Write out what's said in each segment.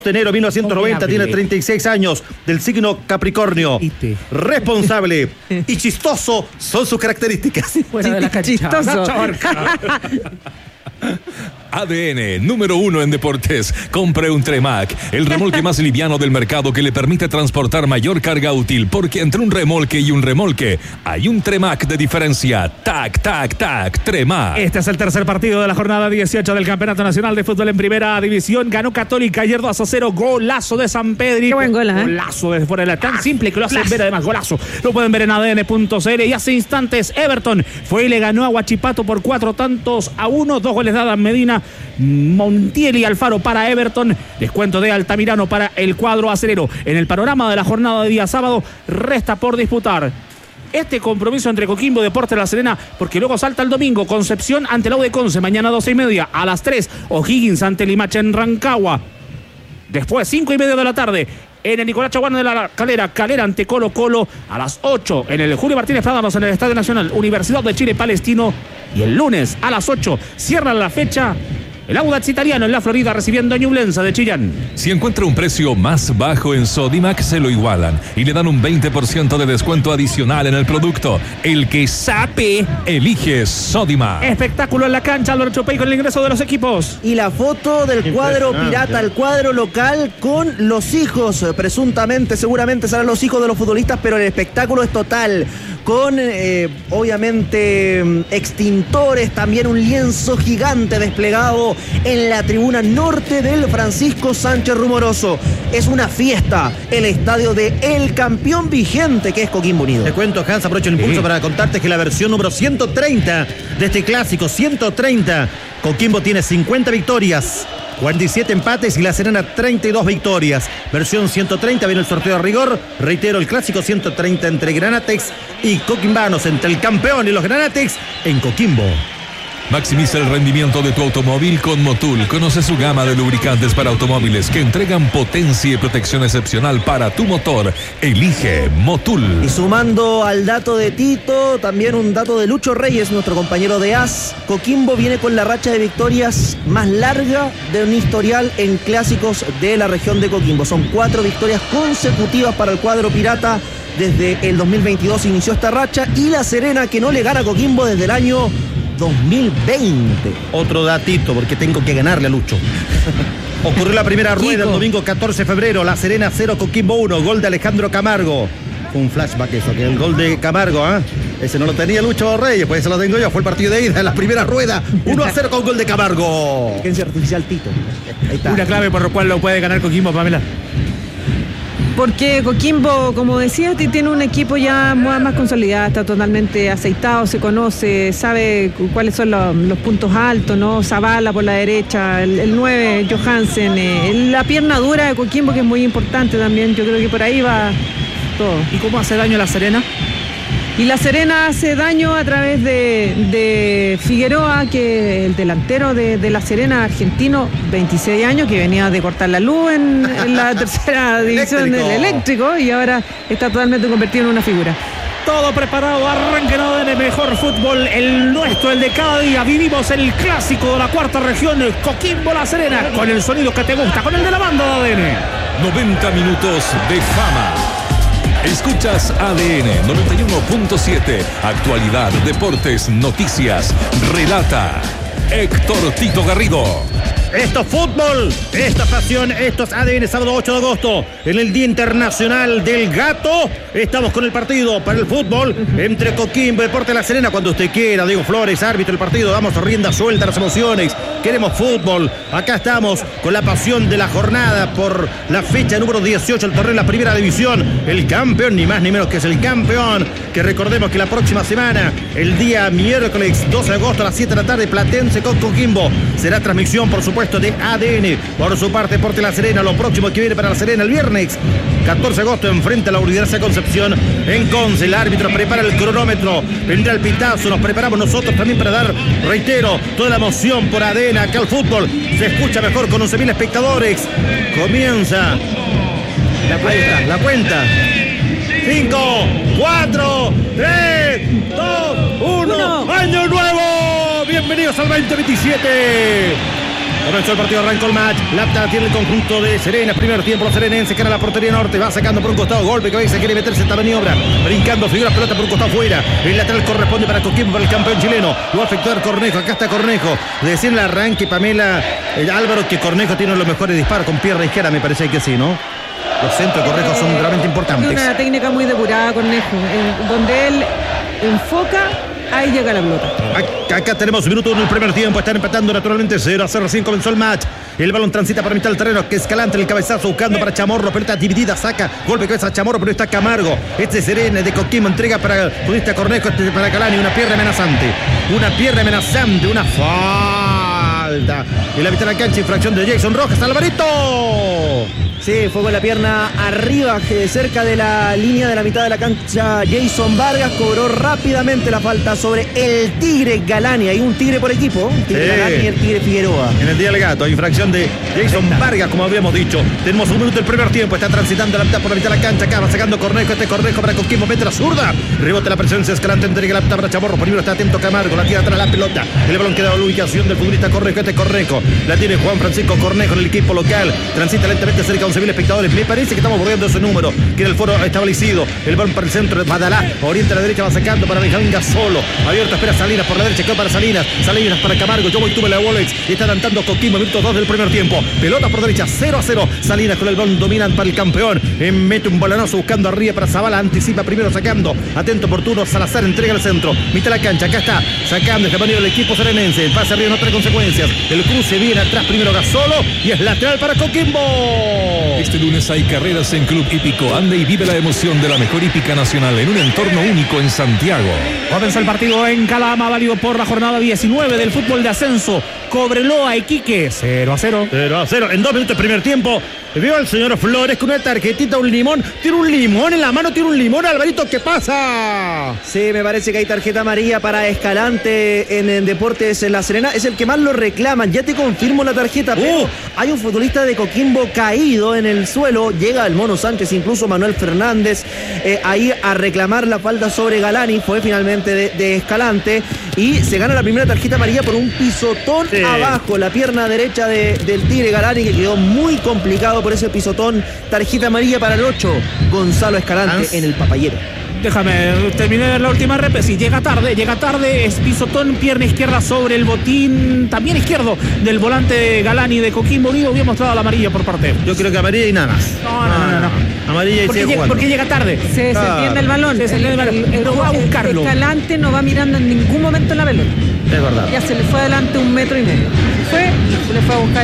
de enero de 1990, tiene 36 años, del signo Capricornio. Responsable y chistoso son sus características. Fuera de la cancha. Chistoso. ADN, número 1 en deportes. Compre un Tremac, el remolque más liviano del mercado que le permite transportar mayor carga útil, porque entre un remolque y un remolque hay un Tremac de diferencia. Tac, tac, tac, Tremac. Este es el tercer partido de la jornada 18 del Campeonato Nacional de Fútbol en Primera División. Ganó Católica ayer 2-0. Golazo de San Pedro. Qué buen gol, ¿eh? Golazo desde fuera de la... Tan simple que lo hacen ver, además, golazo. Lo pueden ver en ADN.cl. Y hace instantes Everton fue y le ganó a Huachipato por 4-1. 2 goles de Adam Medina, Montiel y Alfaro para Everton. Descuento de Altamirano para el cuadro acelero. En el panorama de la jornada de día sábado, resta por disputar este compromiso entre Coquimbo Deportes La Serena, porque luego salta el domingo Concepción ante la U de Conce, mañana 12:30, a las 3 O'Higgins ante Limache en Rancagua. Después 5:30 de la tarde en el Nicolás Chaguán de la Calera ante Colo Colo, a las 8 en el Julio Martínez Prádanos en el Estadio Nacional, Universidad de Chile Palestino, y el lunes a las 8 cierra la fecha el Audax Italiano en la Florida recibiendo a Ñublense de Chillán. Si encuentra un precio más bajo en Sodimac, se lo igualan y le dan un 20% de descuento adicional en el producto. El que sabe, elige Sodimac. Espectáculo en la cancha, Álvaro Chopey con el ingreso de los equipos. Y la foto del cuadro pirata, el cuadro local con los hijos, presuntamente, seguramente serán los hijos de los futbolistas, pero el espectáculo es total. Con, obviamente, extintores, también un lienzo gigante desplegado en la tribuna norte del Francisco Sánchez Rumoroso. Es una fiesta, el estadio de el campeón vigente que es Coquimbo Unido. Te cuento, Hans, aprovecho el impulso para contarte que la versión número 130 de este clásico, 130, Coquimbo tiene 50 victorias, 47 empates y La Serena 32 victorias. Versión 130, viene el sorteo de rigor. Reitero, el clásico 130 entre Granatex y Coquimbanos, entre el campeón y los Granatex en Coquimbo. Maximiza el rendimiento de tu automóvil con Motul. Conoce su gama de lubricantes para automóviles que entregan potencia y protección excepcional para tu motor. Elige Motul. Y sumando al dato de Tito, también un dato de Lucho Reyes, nuestro compañero de AS. Coquimbo viene con la racha de victorias más larga de un historial en clásicos de la región de Coquimbo. Son 4 victorias consecutivas para el cuadro pirata. Desde el 2022 inició esta racha, y La Serena, que no le gana a Coquimbo desde el año 2020. Otro datito, porque tengo que ganarle a Lucho. Ocurrió la primera rueda el domingo 14 de febrero. La Serena 0, Coquimbo 1. Gol de Alejandro Camargo. Fue un flashback eso, que el gol de Camargo, ese no lo tenía Lucho Reyes, pues ese lo tengo yo. Fue el partido de ida en la primera rueda. 1-0 con gol de Camargo. Inteligencia artificial Tito. Ahí está. Una clave por la cual lo puede ganar Coquimbo, Pamela. Porque Coquimbo, como decías, tiene un equipo ya más consolidado, está totalmente aceitado, se conoce, sabe cuáles son los puntos altos, ¿no? Zavala por la derecha, el 9, Johansen, la pierna dura de Coquimbo, que es muy importante también. Yo creo que por ahí va todo. ¿Y cómo hace daño La Serena? Y La Serena hace daño a través de Figueroa, que el delantero de La Serena, argentino, 26 años, que venía de cortar la luz en la tercera división del eléctrico, y ahora está totalmente convertido en una figura. Todo preparado, arranque en el mejor fútbol, el nuestro, el de cada día. Vivimos el clásico de la cuarta región, Coquimbo La Serena, con el sonido que te gusta, con el de la banda de ADN. 90 minutos de fama. Escuchas ADN 91.7. Actualidad, deportes, noticias. Relata Héctor Tito Garrido. Esto es fútbol, esto es pasión, esto es ADN, sábado 8 de agosto, en el Día Internacional del Gato. Estamos con el partido para el fútbol entre Coquimbo y Deportes La Serena. Cuando usted quiera, Diego Flores, árbitro del partido, damos rienda suelta a las emociones. Queremos fútbol. Acá estamos con la pasión de la jornada por la fecha número 18, el torneo de la primera división. El campeón, ni más ni menos que es el campeón. Que recordemos que la próxima semana, el día miércoles 12 de agosto a las 7 de la tarde, Platense con Coquimbo. Será transmisión, por supuesto, de ADN. Por su parte, Deportes La Serena, lo próximo que viene para La Serena el viernes 14 de agosto, enfrente a la Universidad de Concepción en Conce. El árbitro prepara el cronómetro, vendrá el pitazo, nos preparamos nosotros también para dar, reitero, toda la emoción por ADN. Acá el fútbol se escucha mejor con 11.000 espectadores. Comienza la cuenta. 5, 4, 3, 2, 1. ¡Año nuevo! Bienvenidos al 2027. Comenzó el partido, arrancó el match. Lapta tiene el conjunto de Serena. Primer tiempo, los serenenses cara a la portería norte. Va sacando por un costado, golpe que se quiere meterse esta maniobra. Brincando, figura pelota por un costado fuera. El lateral corresponde para Coquimbo, para el campeón chileno. Lo va a efectuar Cornejo. Acá está Cornejo. Decía en el arranque Pamela Álvaro que Cornejo tiene los mejores disparos con pierna izquierda. Me parece que sí, ¿no? Los centros de Cornejo son realmente importantes. Tiene una técnica muy depurada, Cornejo. Donde él enfoca, ahí llega la pelota. Acá tenemos minuto 1 del primer tiempo. Están empatando naturalmente 0-0. Recién comenzó el match. El balón transita para mitad del terreno. Que Escalante el cabezazo buscando para Chamorro. Pelota dividida. Saca. Golpe de cabeza a Chamorro. Pero está Camargo. Este es Serena de Coquimbo. Entrega para el futbolista Cornejo. Este para Galani. Una pierna amenazante. Una falta. Y la mitad de la cancha. Infracción de Jason Rojas. Alvarito. Sí, fue con la pierna arriba, cerca de la línea de la mitad de la cancha. Jason Vargas cobró rápidamente la falta sobre el Tigre Galani. Hay un Tigre por equipo, el Tigre Galani y el Tigre Figueroa. En el día del gato, infracción de Jason Vargas, como habíamos dicho. Tenemos un minuto del primer tiempo, está transitando la mitad por la mitad de la cancha. Acá va sacando Cornejo, Cornejo para Coquimbo, mete la zurda. Rebote la presencia, Escalante entrega la mitad para Chamorro. Primero está atento Camargo, la tira atrás la pelota. El balón queda a la ubicación del futbolista Cornejo, Cornejo. La tiene Juan Francisco Cornejo en el equipo local. Transita lentamente cerca de 11.000 espectadores. Me parece que estamos bordeando ese número, que era el foro establecido. El balón para el centro de Badalá. Orienta a la derecha, va sacando para Benjamín Gasolo. Abierto, espera Salinas por la derecha, quedó para Salinas. Salinas para Camargo. Yo voy, tuve la Wolex. Y está adelantando Coquimbo, minuto 2 del primer tiempo. Pelota por derecha, 0-0. Salinas con el balón dominan para el campeón. Mete un balonazo buscando arriba para Zavala. Anticipa primero sacando. Atento oportuno. Salazar entrega al centro. Mitad de la cancha. Acá está sacando este manera el equipo serenense. El pase arriba no trae consecuencias. El cruce viene atrás primero Gasolo. Y es lateral para Coquimbo. Este lunes hay carreras en Club Hípico. Anda y vive la emoción de la mejor hípica nacional en un entorno único en Santiago. Comienza el partido en Calama, válido por la jornada 19 del fútbol de ascenso. Cobreloa, Iquique, 0-0. 0-0. En 2 minutos de primer tiempo, veo al señor Flores con una tarjetita, un limón. Tiene un limón en la mano, tiene un limón. Alvarito, ¿qué pasa? Sí, me parece que hay tarjeta amarilla para Escalante en Deportes en La Serena. Es el que más lo reclaman. Ya te confirmo la tarjeta, pero hay un futbolista de Coquimbo caído en el suelo. Llega el Mono Sánchez, incluso Manuel Fernández, ahí a reclamar la falta sobre Galani. Fue finalmente de Escalante. Y se gana la primera tarjeta amarilla por un pisotón abajo. La pierna derecha del Tigre Galani, que quedó muy complicado por ese pisotón. Tarjeta amarilla para el 8, Gonzalo Escalante en el papayero. Déjame terminar la última rep. Si llega tarde, es pisotón, pierna izquierda sobre el botín, también izquierdo, del volante Galani de Coquimbo Unido. Había mostrado la amarilla por parte. Yo creo que amarilla y nada más. No. Amarilla y porque llega tarde. Se entiende el balón. Pero va a buscarlo. Escalante no va mirando en ningún momento la pelota. Es verdad. Ya se le fue adelante 1,5 metros. Se le fue a buscar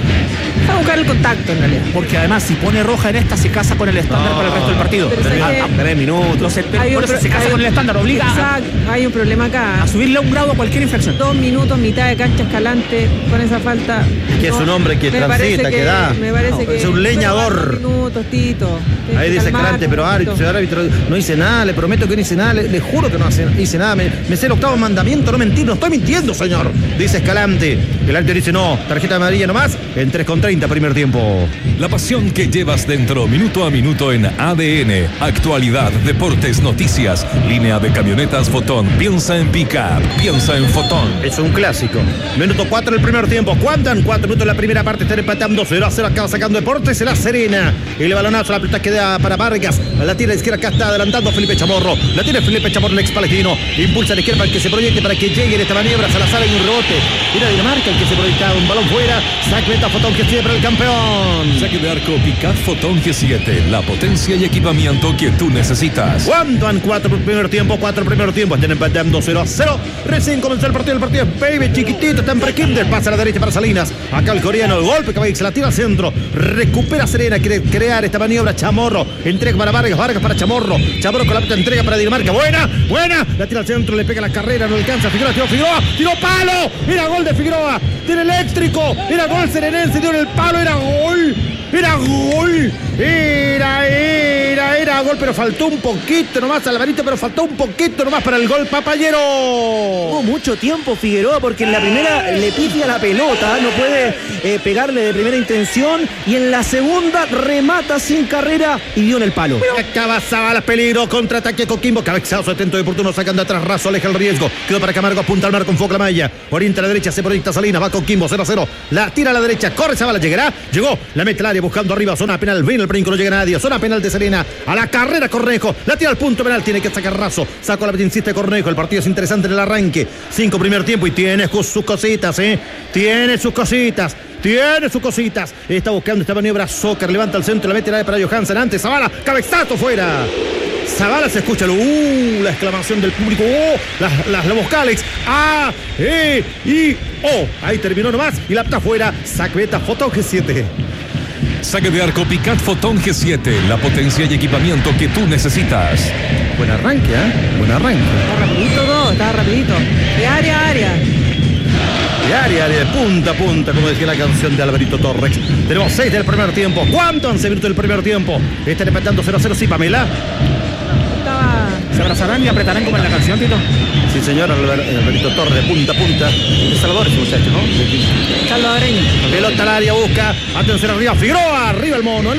el contacto en realidad. Porque además si pone roja en esta se casa con el estándar para el resto del partido. 3 minutos. Por eso se casa con el estándar, obliga hay un problema acá. a subirle 1 grado a cualquier infracción. 2 minutos, mitad de cancha Escalante con esa falta. Es que es un hombre que transita, que da. Me parece que es un leñador. 2 minutos, Tito. Ahí dice Escalante, pero árbitro no hice nada, le prometo que no hice nada, le juro que no hice nada, me sé el 8º mandamiento, no mentir, no estoy mintiendo, señor. Dice Escalante. El árbitro dice no, tarjeta amarilla nomás, en 3:30 primer tiempo. La pasión que llevas dentro, minuto a minuto en ADN. Actualidad, deportes, noticias. Línea de camionetas Fotón. Piensa en pick-up, piensa en Fotón. Es un clásico. Minuto 4 del primer tiempo. ¿Cuántan? 4 minutos en la primera parte. Están empatando 0-0. Acaba sacando Deportes. La Serena. El balonazo, la pelota queda para Vargas. La tira a la izquierda. Acá está adelantando Felipe Chamorro. La tiene Felipe Chamorro, el ex palestino. Impulsa a la izquierda para que se proyecte, para que llegue en esta maniobra. Salazar en un rebote. Era Dinamarca el que se proyectaba. Un balón fuera. Saque meta Fotón que sigue para el campeón. Saque de arco Pick-up Fotón G7. La potencia y equipamiento que tú necesitas. ¿Cuántan? 4 primer tiempo. Están empatando 0-0. Recién comenzó el partido. El partido es baby, chiquitito. Está en Prekinder. Pasa a la derecha para Salinas. Acá el coreano. El golpe que se la tira al centro. Recupera Serena. Quiere crear esta maniobra. Chamorro. Entrega para Vargas. Vargas para Chamorro. Chamorro con la pelota. Entrega para Dinamarca. Buena. La tira al centro. Le pega la carrera. No alcanza. Figueroa. Tiró palo. Era gol de Figueroa. Tiene eléctrico. Era gol serenense. Dio en el palo. Era gol. Era gol, pero faltó un poquito nomás, Alvarito, pero faltó un poquito nomás para el gol Papayero. Tuvo mucho tiempo Figueroa porque en la primera le pifia la pelota, no puede pegarle de primera intención, y en la segunda remata sin carrera y dio en el palo. Acaba Zavala, peligro, contraataque Coquimbo, cabezazo atento de Oportuno, sacando atrás Razo, aleja el riesgo, quedó para Camargo, apunta al mar con foca la malla, orienta a la derecha, se proyecta Salinas, va Coquimbo, 0-0, la tira a la derecha, corre Zavala, llegará, llegó, la mete al área buscando arriba, zona penal, viene el brinco, no llega nadie, zona penal de Serena, a la carrera Cornejo, la tira al punto penal, tiene que sacar Razo, sacó la insiste Cornejo, el partido es interesante en el arranque, 5 primer tiempo y tiene sus cositas, tiene sus cositas. Está buscando esta maniobra Zócar, levanta el centro, la mete la para Johansen, antes Zavala, cabezazo fuera. Zavala, se escucha la exclamación del público, las vocales, A, E, I, O. Ahí terminó nomás y la está fuera. Saqueta Fotón G7. Saque de arco Picat Fotón G7, la potencia y equipamiento que tú necesitas. Buen arranque, buen arranque. Está rapidito. De área a área. De área, de punta a punta, como decía la canción de Alvarito Torres. Tenemos 6 del primer tiempo. ¿Cuánto 11 minutos del primer tiempo? Están empatando 0-0, sí, Pamela. ¿Se abrazarán y apretarán como en la canción, Tito? Sí, señor, Alvarito Torres, de punta a punta. Es Salvador ese muchacho, ¿no? Salvadoreño. Pelota al área, busca. Atención arriba, Figueroa, arriba el mono.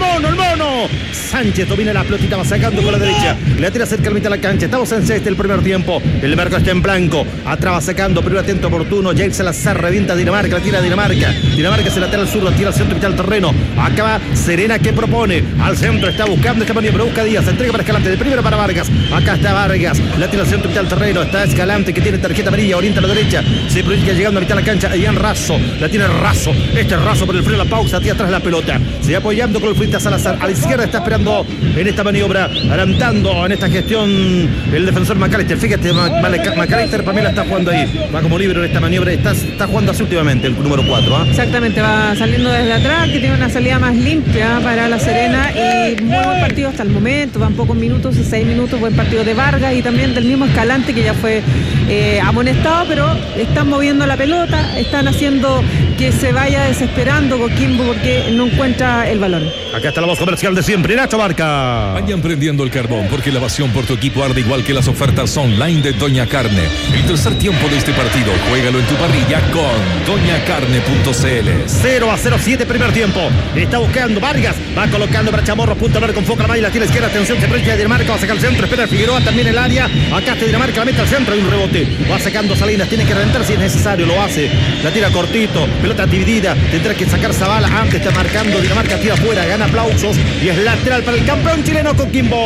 Sánchez domina la pelotita, va sacando con la derecha. Le tira cerca al mitad de la cancha. Estamos en 6 del primer tiempo. El marco está en blanco. Atrás va sacando, primero atento oportuno. Jair Salazar revienta a Dinamarca, la tira a Dinamarca. Dinamarca se lateral al sur, la tira al centro, mitad del terreno. Acaba Serena, que propone. Al centro está buscando esta maniobra, busca Díaz. Entrega para Escalante, de primero para Vargas. Acá está Vargas, la tira al centro, mitad del terreno. Está Escalante, que tiene tarjeta amarilla, orienta a la derecha. Se proyecta llegando a mitad de la cancha. Ian Razo, la tiene Razo. Razo por el freno, la pausa, tira atrás la pelota. Se va apoyando con el frente a Salazar. A la izquierda está esperando en esta maniobra, adelantando en esta gestión el defensor McAllister. Fíjate, McAllister Pamela está jugando ahí. Va como libre en esta maniobra. Está jugando así últimamente el número 4. Exactamente, va saliendo desde atrás, que tiene una salida más limpia para La Serena. Y muy buen partido hasta el momento. Van pocos minutos, 6 minutos. Buen partido de Vargas y también del mismo Escalante, que ya fue amonestado, pero están moviendo la pelota, están haciendo que se vaya desesperando Coquimbo porque no encuentra el balón. Acá está la voz comercial de siempre, Nacho Barca. Vayan prendiendo el carbón porque la pasión por tu equipo arde igual que las ofertas online de Doña Carne. El tercer tiempo de este partido, juégalo en tu parrilla con doñacarne.cl. 0-0, 7 primer tiempo. Está buscando Vargas, va colocando para Chamorro, punto a ver con foca la malla, la tira izquierda, atención, se proyecta Dinamarca, va a sacar el centro, espera Figueroa también el área. Acá está Dinamarca, la mete al centro, hay un rebote, va sacando Salinas, tiene que reventar si es necesario, lo hace, la tira cortito, pelota dividida, tendrá que sacar Zavala, antes está marcando Dinamarca, tira afuera, gana aplausos y es lateral para el campeón chileno Coquimbo.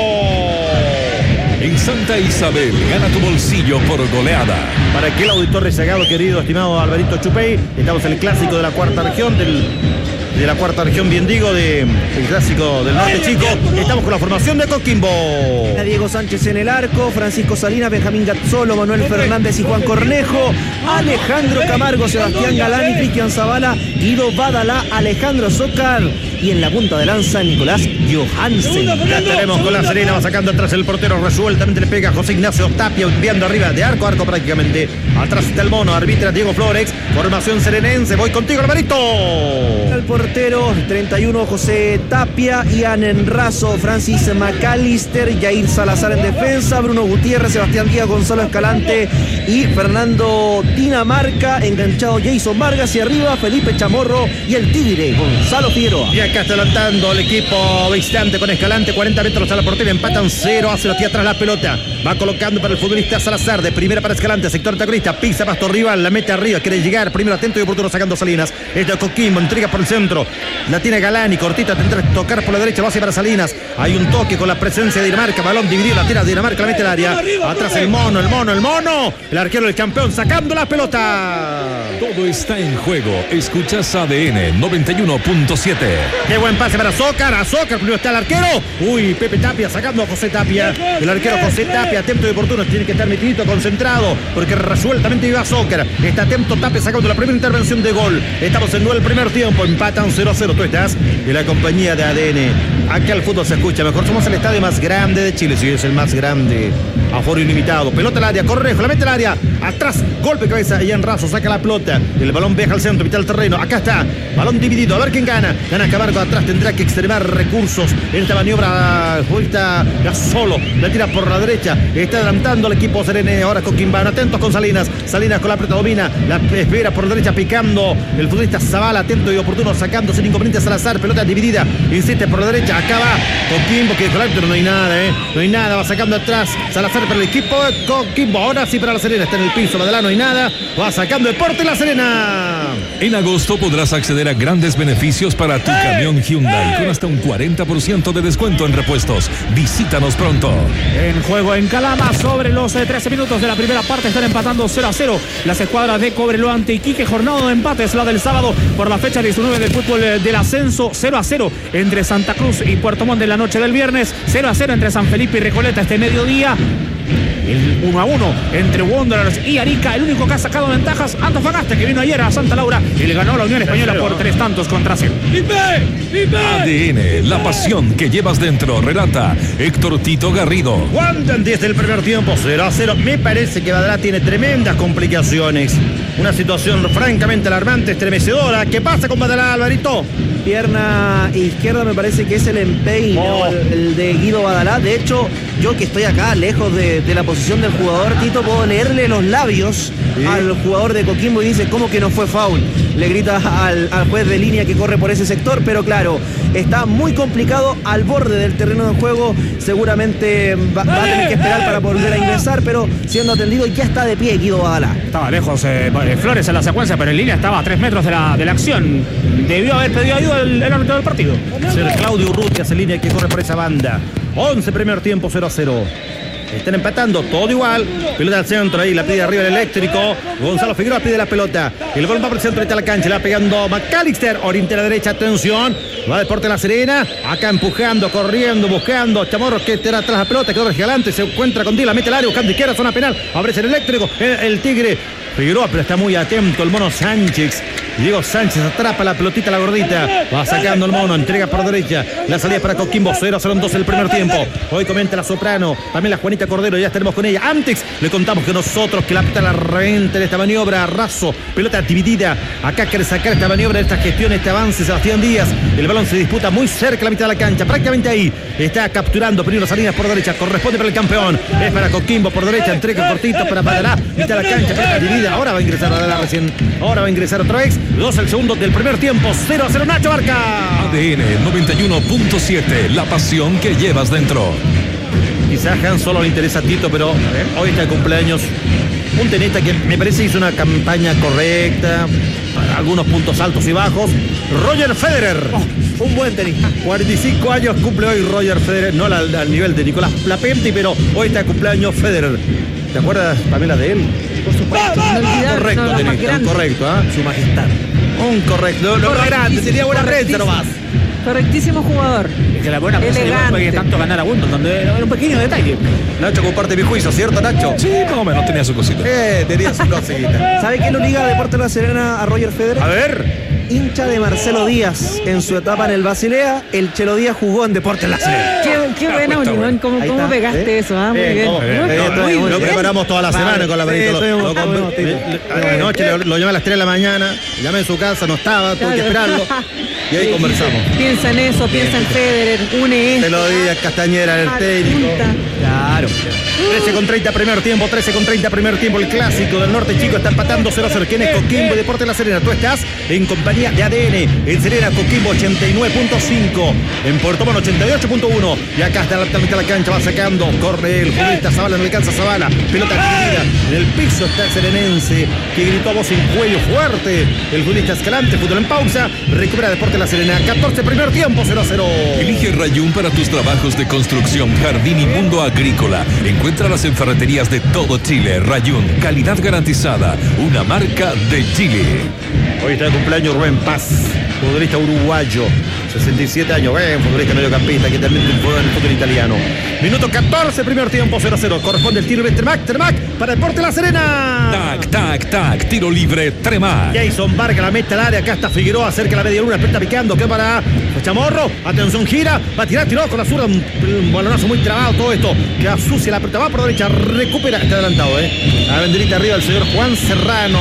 En Santa Isabel, gana tu bolsillo por goleada. Para aquel auditor rezagado, querido, estimado Alvarito Chupey, estamos en el clásico de la cuarta región de la cuarta región, bien digo, del clásico del norte chico. Estamos con la formación de Coquimbo. Diego Sánchez en el arco, Francisco Salinas, Benjamín Gazzolo, Manuel Fernández y Juan Cornejo, Alejandro Camargo, Sebastián Galán y Cristian Zavala, Guido Badalá, Alejandro Zócar y en la punta de lanza Nicolás Johansen. Ya tenemos con La Serena, va sacando atrás el portero, resueltamente le pega José Ignacio Tapia, enviando arriba de arco a arco prácticamente. Atrás está el mono, arbitra Diego Flores, formación serenense. Voy contigo, Alvarito. El portero 31 José Tapia, Ian Enrazo, Francis McAllister, Jair Salazar en defensa, Bruno Gutiérrez, Sebastián Díaz, Gonzalo Escalante y Fernando Dinamarca, enganchado Jason Vargas y arriba Felipe Chamorro y el Tigre Gonzalo Figueroa. Y acá está adelantando el equipo visitante con Escalante, 40 metros a la portería, empatan 0, hace la tía atrás la pelota, va colocando para el futbolista Salazar, de primera para Escalante, sector antagonista, pisa pasto rival, la mete arriba, quiere llegar, primero atento y oportuno sacando Salinas, esto es Coquimbo, intriga por el centro, la tiene Galani, cortita, tendrá que tocar por la derecha, lo hace para Salinas, hay un toque con la presencia de Dinamarca, balón dividido, la tira Dinamarca, la mete al área, atrás el mono, el arquero del campeón, sacando la pelota. Todo está en juego, escuchas ADN 91.7. Qué buen pase para Zócar, primero está el arquero, uy, Pepe Tapia sacando a José Tapia, el arquero José Tapia, atento y oportuno, tiene que estar metidito, concentrado, porque resueltamente iba Zócar, está atento Tapia sacando la primera intervención de gol, estamos en el primer tiempo, empatan 0-0, tú estás en la compañía de ADN, acá el fútbol se escucha mejor, somos el estadio más grande de Chile, sí, es el más grande, aforo ilimitado, pelota al área, Cornejo, la mete al área, atrás, golpe de cabeza, Ian Razo saca la pelota, el balón viaja al centro, mitad del terreno, acá está, balón dividido, a ver quién gana Camargo, embargo, atrás tendrá que extremar recursos en esta maniobra. Futbolista Gasolo, la tira por la derecha, está adelantando el equipo Serene. Ahora Coquimbano, atentos con Salinas. Salinas con la pelota domina, la espera por la derecha picando. El futbolista Zavala, atento y oportuno, sacando sin inconveniente Salazar. Pelota dividida, insiste por la derecha. Acá va Coquimbo, que con el árbitro no hay nada, no hay nada. Va sacando atrás Salazar para el equipo de Coquimbo. Ahora sí para la Serena, está en el piso, Badalá, no hay nada. Va sacando Deporte La Serena. En agosto podrás acceder a grandes beneficios para tu camión Hyundai con hasta un 40% de descuento en repuestos. Visítanos pronto. En juego en Calama, sobre los 13 minutos de la primera parte, están empatando 0-0 las escuadras de Cobreloa ante Iquique. Jornada de empates, la del sábado por la fecha 19 del fútbol del ascenso. 0-0 entre Santa Cruz y Puerto Montt en la noche del viernes. 0-0 entre San Felipe y Recoleta este mediodía. El 1-1 entre Wanderers y Arica. El único que ha sacado ventajas, Antofagasta, que vino ayer a Santa Laura y le ganó a la Unión Española por 3-0. ADN, la pasión que llevas dentro, relata Héctor Tito Garrido. Aguantan desde el primer tiempo, 0-0. Me parece que Badalá tiene tremendas complicaciones. Una situación francamente alarmante, estremecedora. ¿Qué pasa con Badalá, Alvarito? Pierna izquierda, me parece que es el empeine, el de Guido Badalá. De hecho, yo que estoy acá lejos de la posición del jugador, Tito, puedo leerle los labios al jugador de Coquimbo y dice, ¿cómo que no fue foul? Le grita al juez de línea que corre por ese sector, pero claro, está muy complicado al borde del terreno de juego. Seguramente va a tener que esperar para volver a ingresar, pero siendo atendido ya está de pie Guido Badalá. Estaba lejos Flores en la secuencia, pero en línea estaba a 3 metros de la acción. Debió haber pedido ayuda el árbitro del partido. Ser Claudio Urrutia hace línea que corre por esa banda. 11 primer tiempo, 0-0. Están empatando, todo igual. Pelota al centro, ahí la pide arriba el eléctrico. Gonzalo Figueroa pide la pelota. El gol va por el centro, está la cancha, la va pegando McAllister. Oriente a la derecha, atención. Va Deporte La Serena. Acá empujando, corriendo, buscando. Chamorro que tira atrás la pelota, quedó regalante. Se encuentra con Dila, mete el área, buscando izquierda, zona penal. Abre el eléctrico, el Tigre. Figueroa, pero está muy atento el mono Sánchez. Diego Sánchez atrapa la pelotita, la gordita. Va sacando el mono, entrega por derecha. La salida para Coquimbo, 0-0-2 el primer tiempo. Hoy comenta la soprano, también la Juanita Cordero, ya estaremos con ella. Antes le contamos que nosotros, que la pita la reventa en esta maniobra, Razo, pelota dividida. Acá quiere sacar esta maniobra, esta gestión, este avance, Sebastián Díaz. El balón se disputa muy cerca de la mitad de la cancha, prácticamente ahí. Está capturando Primero Salinas por derecha, corresponde para el campeón. Es para Coquimbo por derecha, entrega cortito para Badalá, mitad de la cancha, pelota dividida. Ahora va a ingresar Badalá recién, ahora va a ingresar otra vez. 2 al segundo del primer tiempo, 0-0 Nacho Barca. ADN 91.7, la pasión que llevas dentro. Quizás Han solo le interesa a Tito, pero hoy está de cumpleaños un tenista que me parece hizo una campaña correcta, algunos puntos altos y bajos. Roger Federer. Un buen tenista. 45 años cumple hoy Roger Federer, no al nivel de Nicolás Lapenti, pero hoy está de cumpleaños Federer. ¿Te acuerdas, Pamela, de él? Por supuesto. Correcto, no, tenista, un correcto, ¿ah? Su majestad. Un correcto, no grande, tenía buena prensa nomás. Correctísimo jugador. Es que la buena prensa no puede tanto ganar a Wimbledon, era un pequeño detalle. Nacho comparte mi juicio, ¿cierto, Nacho? Sí, más o menos, tenía su cosita. Tenía su cosita. ¿Sabe qué lo liga a Deporte La Serena a Roger Federer? A ver. Hincha de Marcelo Díaz en su etapa en el Basilea, el Chelo Díaz jugó en Deportes La Serena. Qué buena unión, ¿cómo pegaste eso? Muy bien. Lo preparamos toda la semana con la Benito. Anoche lo llamé a las 3 de la mañana, llamé en su casa, no estaba, tuve que esperarlo y ahí conversamos. Piensa en eso, piensa en Federer, une esto. Te lo digas, Castañera, el técnico. Claro. 13:30 primer tiempo, 13:30 primer tiempo. El clásico del norte chico está empatando 0-0. ¿Quién es Coquimbo y Deportes La Serena? Tú estás en compañía de ADN. En Serena, Coquimbo 89.5. En Puerto Montt 88.1. Y acá está la mitad de la cancha, va sacando. Corre el futbolista Zavala, no alcanza Zavala. Pelota dividida. En el piso está el serenense, que gritó a voz en cuello fuerte. El futbolista Escalante, fútbol en pausa. Recupera Deportes La Serena. 14 primer tiempo, 0-0. Elige Rayún para tus trabajos de construcción, jardín y mundo agrícola. Encuéntralas en ferreterías de todo Chile. Rayún, calidad garantizada. Una marca de Chile. Hoy está de cumpleaños Rubén Paz, futbolista uruguayo, 67 años, futbolista mediocampista que también triunfó en el fútbol italiano. Minuto 14, primer tiempo, 0-0. Corresponde el tiro de Tremac para Deportes La Serena. Tac, tiro libre, Tremac. Jason Vargas la mete al área, acá está Figueroa, cerca de la media luna, está picando, que para Chamorro, atención, gira, va a tirar, tiró con la zurda, un balonazo muy trabado, todo esto, que asucia la pelota, va por derecha, recupera, está adelantado, la banderita arriba del señor Juan Serrano.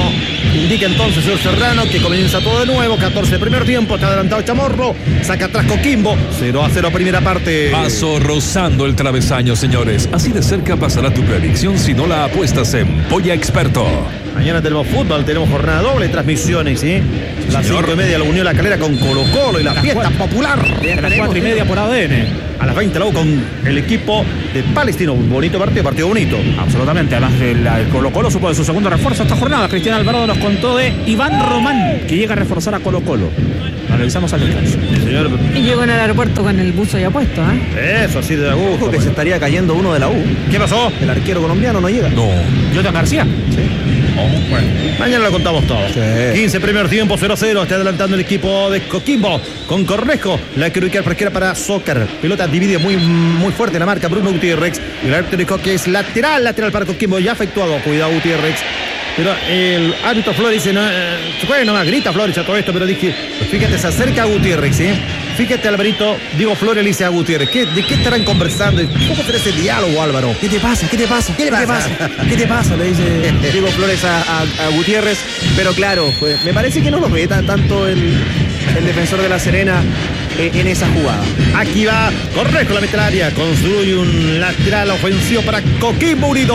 Indica entonces el Serrano que comienza todo de nuevo. 14 de primer tiempo. Está adelantado Chamorro. Saca atrás Coquimbo. 0-0 primera parte. Paso rozando el travesaño, señores. Así de cerca pasará tu predicción si no la apuestas en Polla Experto. Mañana tenemos fútbol, tenemos jornada doble, transmisiones, ¿sí? Las 5:30 la Unión La Calera con Colo Colo y la fiesta popular. A las 4:30 por ADN. A las 20 la U con el equipo de Palestino. Bonito partido bonito. Absolutamente. Además, el Colo Colo supo de su segundo refuerzo esta jornada. Cristian Alvarado nos contó de Iván Román, que llega a reforzar a Colo Colo. Analizamos al descanso. Señor. Y llegó en el aeropuerto con el buzo ya puesto, ¿eh? Eso, así de gusto. Ojo que se estaría cayendo uno de la U. ¿Qué pasó? El arquero colombiano no llega. No. Jonathan García. Bueno, mañana lo contamos todo. Sí. 15 primer tiempo, 0-0. Está adelantando el equipo de Coquimbo con Cornejo. La quiere ubicar fresquera para Zócar. Pelota divide muy fuerte la marca Bruno Gutiérrez. Y el árbitro que es lateral para Coquimbo. Ya efectuado. Cuidado Gutiérrez. Pero el árbitro Flores dice, no más grita Flores a todo esto, pero dije, fíjate, se acerca a Gutiérrez, ¿sí? Fíjate, Alvarito, digo, Flores le dice a Gutiérrez, ¿de qué estarán conversando? ¿Cómo será ese diálogo, Álvaro? ¿Qué te pasa? ¿Qué te pasa? ¿Qué le pasa? ¿Qué te pasa? Le dice Diego Flores a Gutiérrez. Pero claro, pues, me parece que no lo ve tanto el defensor de La Serena en esa jugada. Aquí va Cornejo, la mete al área, construye un lateral ofensivo para Coquimbo Unido.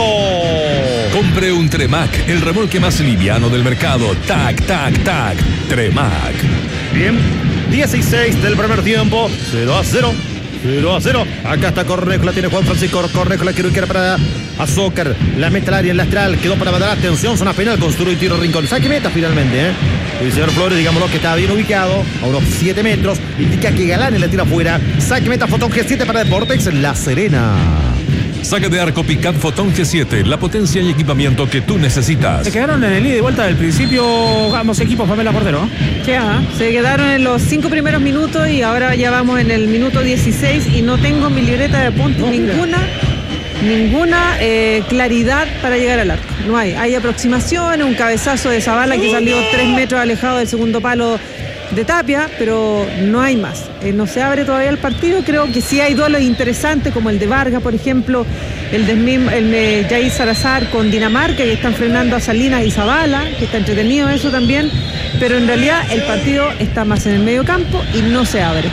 Compre un Tremac, el remolque más liviano del mercado. Tac, tac, tac. Tremac. Bien, 16 del primer tiempo, 0-0. 0-0. Acá está Cornejo, la tiene Juan Francisco Cornejo, la quiere ubicar para Azócar. La mete al área en lateral, quedó para mandar atención, zona penal, construye tiro Rincón. Saque meta finalmente, ¿eh? El señor Flores, digámoslo que estaba bien ubicado, a unos 7 metros. Indica que Galán la tira afuera. Saque meta, Fotón G7 para Deportex La Serena. Saque de arco Picat Fotón G7, la potencia y equipamiento que tú necesitas. Se quedaron en el ida y vuelta del principio ambos equipos, Pamela Portero. Ya, se quedaron en los 5 primeros minutos y ahora ya vamos en el minuto 16 y no tengo mi libreta de puntos, ninguna claridad para llegar al arco. No hay aproximaciones, un cabezazo de Zavala que salió 3 metros alejado del segundo palo de Tapia, pero no hay más. No se abre todavía el partido. Creo que sí hay duelos interesantes como el de Vargas, por ejemplo, el de Jair Salazar con Dinamarca, que están frenando a Salinas y Zavala, que está entretenido eso también, pero en realidad el partido está más en el medio campo y no se abre.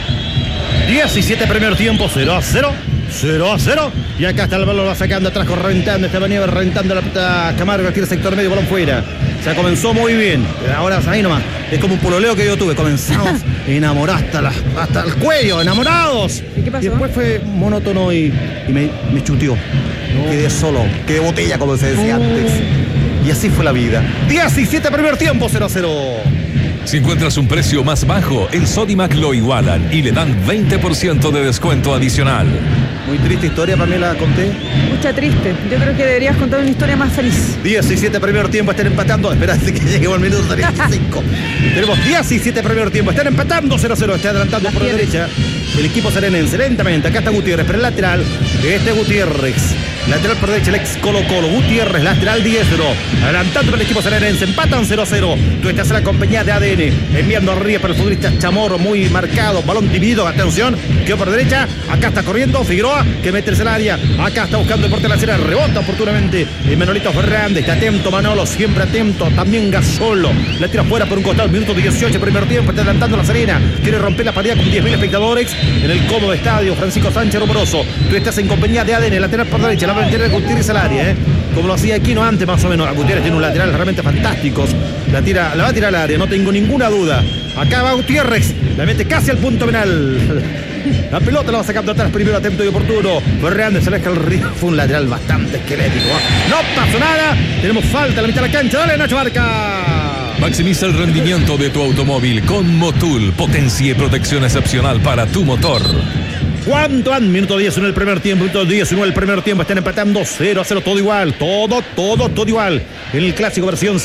17 primer tiempo, 0-0. 0-0. Y acá está el balón, lo va sacando atrás, reventando Esteban Nieves, reventando la puta Camargo, aquí el sector medio, balón fuera. O sea, comenzó muy bien. Ahora ahí nomás. Es como un pololeo que yo tuve. Comenzamos enamorados hasta el cuello, enamorados. ¿Y qué pasó? Y después fue monótono y me chuteó. Quedé solo, quedé botella, como se decía antes. Y así fue la vida. 17 primer tiempo, 0-0. Si encuentras un precio más bajo, en Sodimac lo igualan y le dan 20% de descuento adicional. Muy triste historia, Pamela, conté. Mucha triste. Yo creo que deberías contar una historia más feliz. 17 primer tiempo, están empatando. Espérate que lleguemos al minuto 35. Tenemos 17 primer tiempo, están empatando 0-0. Está adelantando por la derecha el equipo serenense. Lentamente, acá está Gutiérrez, pero el lateral. Gutiérrez. Lateral por derecha, el ex Colo Colo. Gutiérrez, lateral diestro. Adelantando por el equipo serenense. Empatan 0-0. Tú estás en la compañía de ADN. Enviando arriba para el futbolista Chamorro, muy marcado. Balón dividido. Atención. Quedó por derecha. Acá está corriendo Figueroa, que mete el área. Acá está buscando el portero de La Serena. Rebota oportunamente Manolito Fernández. Está atento Manolo, siempre atento. También Gasolo. La tira fuera por un costado. Minuto 18, primer tiempo. Está adelantando La Serena. Quiere romper la pared con 10.000 espectadores en el cómodo estadio Francisco Sánchez Rumoroso. Tú estás en compañía de ADN. Lateral por derecha. La va a meter Gutiérrez al área, como lo hacía Aquino antes, más o menos. Gutiérrez tiene un lateral realmente fantástico. La va a tirar al área, no tengo ninguna duda. Acá va Gutiérrez, la mete casi al punto penal. La pelota la va sacando atrás, primero atento y oportuno. Fernández se aleja el río. Fue un lateral bastante esquelético. No pasó nada. Tenemos falta a la mitad de la cancha. Dale, Nacho Barca. Maximiza el rendimiento de tu automóvil con Motul. Potencia y protección excepcional para tu motor. ¿Cuánto han? Minuto 10 en el primer tiempo, minuto 19 el primer tiempo, están empatando 0-0, todo igual, todo igual. En el clásico versión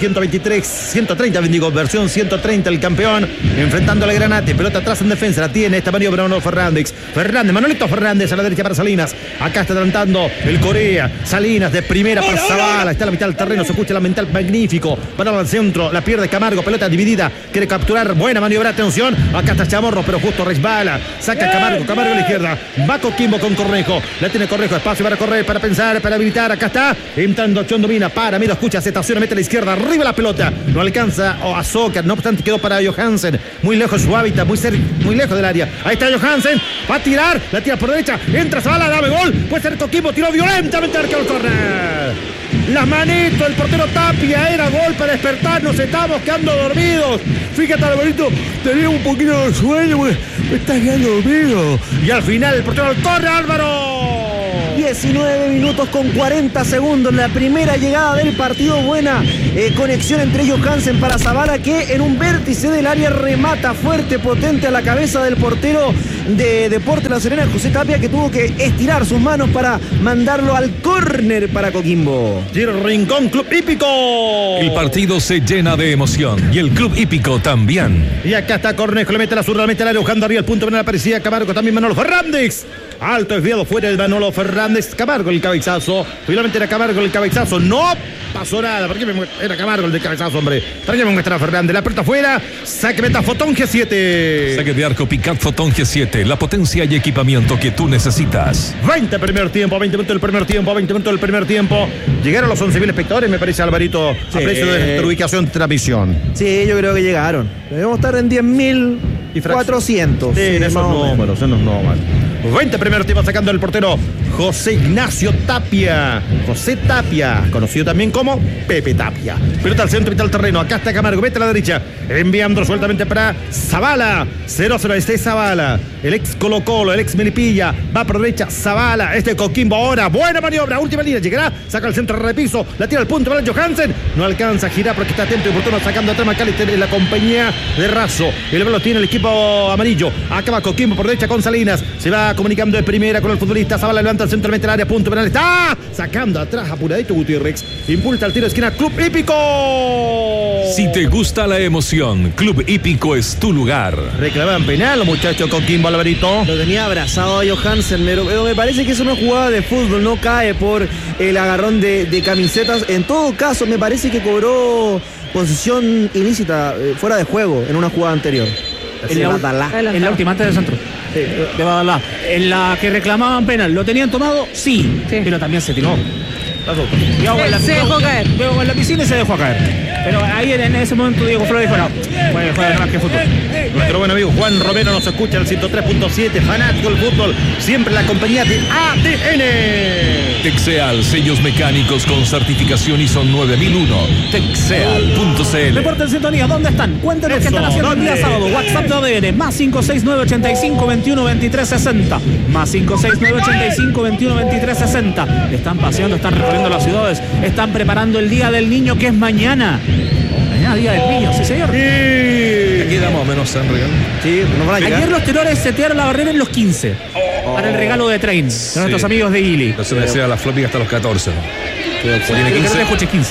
130, versión 130 el campeón, enfrentando a la Granate, pelota atrás en defensa, la tiene esta maniobra Manolo Fernández, Manolito Fernández a la derecha para Salinas, acá está adelantando el Corea, Salinas de primera para Zavala, está a la mitad del terreno, se escucha la mental magnífico, para al centro, la pierde Camargo, pelota dividida, quiere capturar, buena maniobra, atención, acá está Chamorro, pero justo resbala, saca Camargo a la izquierda. izquierda. Va Coquimbo con Cornejo. La tiene Cornejo. Espacio para correr, para pensar, para habilitar. Acá está. Entrando Chondomina. Para, mira, escucha, se estaciona, mete a la izquierda. Arriba la pelota. No alcanza a Zócar. No obstante, quedó para Johansen. Muy lejos su hábitat. Muy lejos del área. Ahí está Johansen. Va a tirar. La tira por derecha. Entra Zavala. Dame gol. Puede ser Coquimbo. Tiró violentamente al arquero córner. Las manitos del portero Tapia, era gol para despertarnos, estábamos quedando dormidos. Fíjate, Alvarito, tenía un poquito de sueño, me estás quedando dormido. Y al final el portero corre, Álvaro. 19 minutos con 40 segundos, la primera llegada del partido, buena conexión entre Johansen para Zavala, que en un vértice del área remata fuerte, potente a la cabeza del portero de Deportes La Serena, José Tapia, que tuvo que estirar sus manos para mandarlo al córner para Coquimbo. Giro Rincón, Club Hípico. El partido se llena de emoción y el Club Hípico también. Y acá está Cornejo, le mete la zurda, le mete al área, buscando arriba el punto penal, aparecía Camargo, también Manolo Fernández. Alto desviado fuera el Manolo Fernández. Camargo el cabezazo. Finalmente era Camargo el cabezazo. No pasó nada. ¿Por qué era Camargo el de cabezazo, hombre? ¿Para qué me muestra Fernández? La pelota afuera. Saque meta Fotón G7. Saque de arco Picat Fotón G7. La potencia y equipamiento que tú necesitas. 20 primer tiempo, 20 minutos del primer tiempo, 20 minutos del primer tiempo. Llegaron los 11.000 espectadores, me parece, Alvarito, a precio de nuestra ubicación de transmisión. Sí, yo creo que llegaron. Debemos estar en 10.400. Sí, en esos números, en los números. 20 primer tiempo sacando el portero José Ignacio Tapia. José Tapia, conocido también como Pepe Tapia. Pelota al centro y al terreno. Acá está Camargo, mete a la derecha. Enviando sueltamente para Zavala. 0-0, este Zavala. El ex Colo-Colo, el ex Melipilla. Va por derecha Zavala. Este Coquimbo ahora. Buena maniobra, última línea. Llegará, saca el centro de repiso. La tira al punto para Johansen. No alcanza a girar porque está atento y oportuno sacando atrás McAllister en la compañía de Razo. El balón tiene el equipo amarillo. Acaba Coquimbo por derecha con Salinas. Se va comunicando de primera con el futbolista. Zavala levanta el centro, mete el área, punto penal. Está sacando atrás apuradito Gutiérrez. Impulsa el tiro de esquina. Club Hípico. Si te gusta la emoción, Club Hípico es tu lugar. Reclamaban penal los muchachos Coquimbo, Alvarito. Lo tenía abrazado a Johansen, pero me parece que eso no es jugada de fútbol, no cae por el agarrón de camisetas. En todo caso, me parece que cobró posición ilícita, fuera de juego, en una jugada anterior. En la última, antes del centro. Sí, de Badalá. En la que reclamaban penal, ¿lo tenían tomado? Sí. Pero también se tiró. Se dejó caer. Veo en la piscina y se dejó caer. Pero ahí en ese momento Diego Flores dijo, no, puede jugar más que fútbol. Nuestro buen amigo Juan Romero nos escucha al 103.7, fanático del fútbol, siempre la compañía de ADN. Texeal, sellos mecánicos con certificación ISO 9001. Texeal.cl. Deporte en sintonía, ¿dónde están? Cuéntenos qué están haciendo el día sábado. WhatsApp de ADN, más 569-85-21-23-60. Más 569-85-21-23-60. Están paseando, están recorriendo las ciudades, están preparando el Día del Niño, que es mañana. Mañana Día del Niño, sí señor. Aquí damos menos en regalo. Sí, nos van a llegar. Ayer los tenores setearon la barrera en los 15 para el regalo de Train de nuestros amigos de Gili. Entonces me decía la floppy hasta los 14. Tiene 15. Que no escuche 15.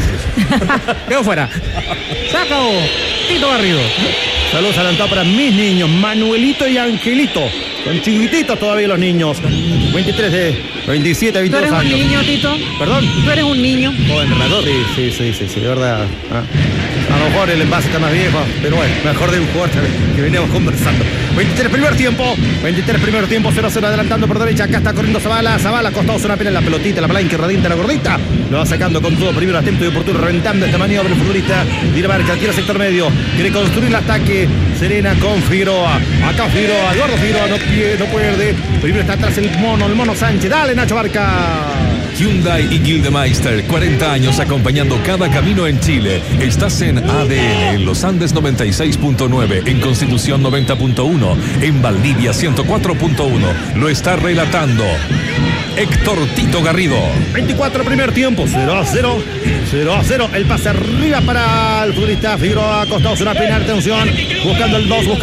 Quedó fuera. Se acabó. Tito Garrido. Saludos adelantados para mis niños, Manuelito y Angelito. Son chiquititos todavía los niños. 27, 22 ¿Tú eres años. un niño, Tito? ¿Perdón? ¿Tú eres un niño? Joven relator. Sí, de verdad. A lo mejor el envase está más viejo, pero bueno, mejor de un jugador que veníamos conversando. 23 primer tiempo, 0-0 adelantando por derecha. Acá está corriendo Zavala, costado una pena en la pelotita, la palanca, radiante, la gordita. Lo va sacando con todo, primero atento y oportuno, reventando esta maniobra el futbolista Dinamarca, tira sector medio, quiere construir el ataque. Serena con Figueroa. Acá Figueroa, Eduardo Figueroa no pierde. Primero está atrás el mono Sánchez. Dale, Nacho Barca. Hyundai y Gildemeister, 40 años acompañando cada camino en Chile. Estás en ADN, en Los Andes 96.9, en Constitución 90.1, en Valdivia 104.1. Lo está relatando Héctor Tito Garrido. 24 primer tiempo, 0-0. El pase arriba para el futbolista Figueroa. Acostados una pena, atención. Buscando el 2.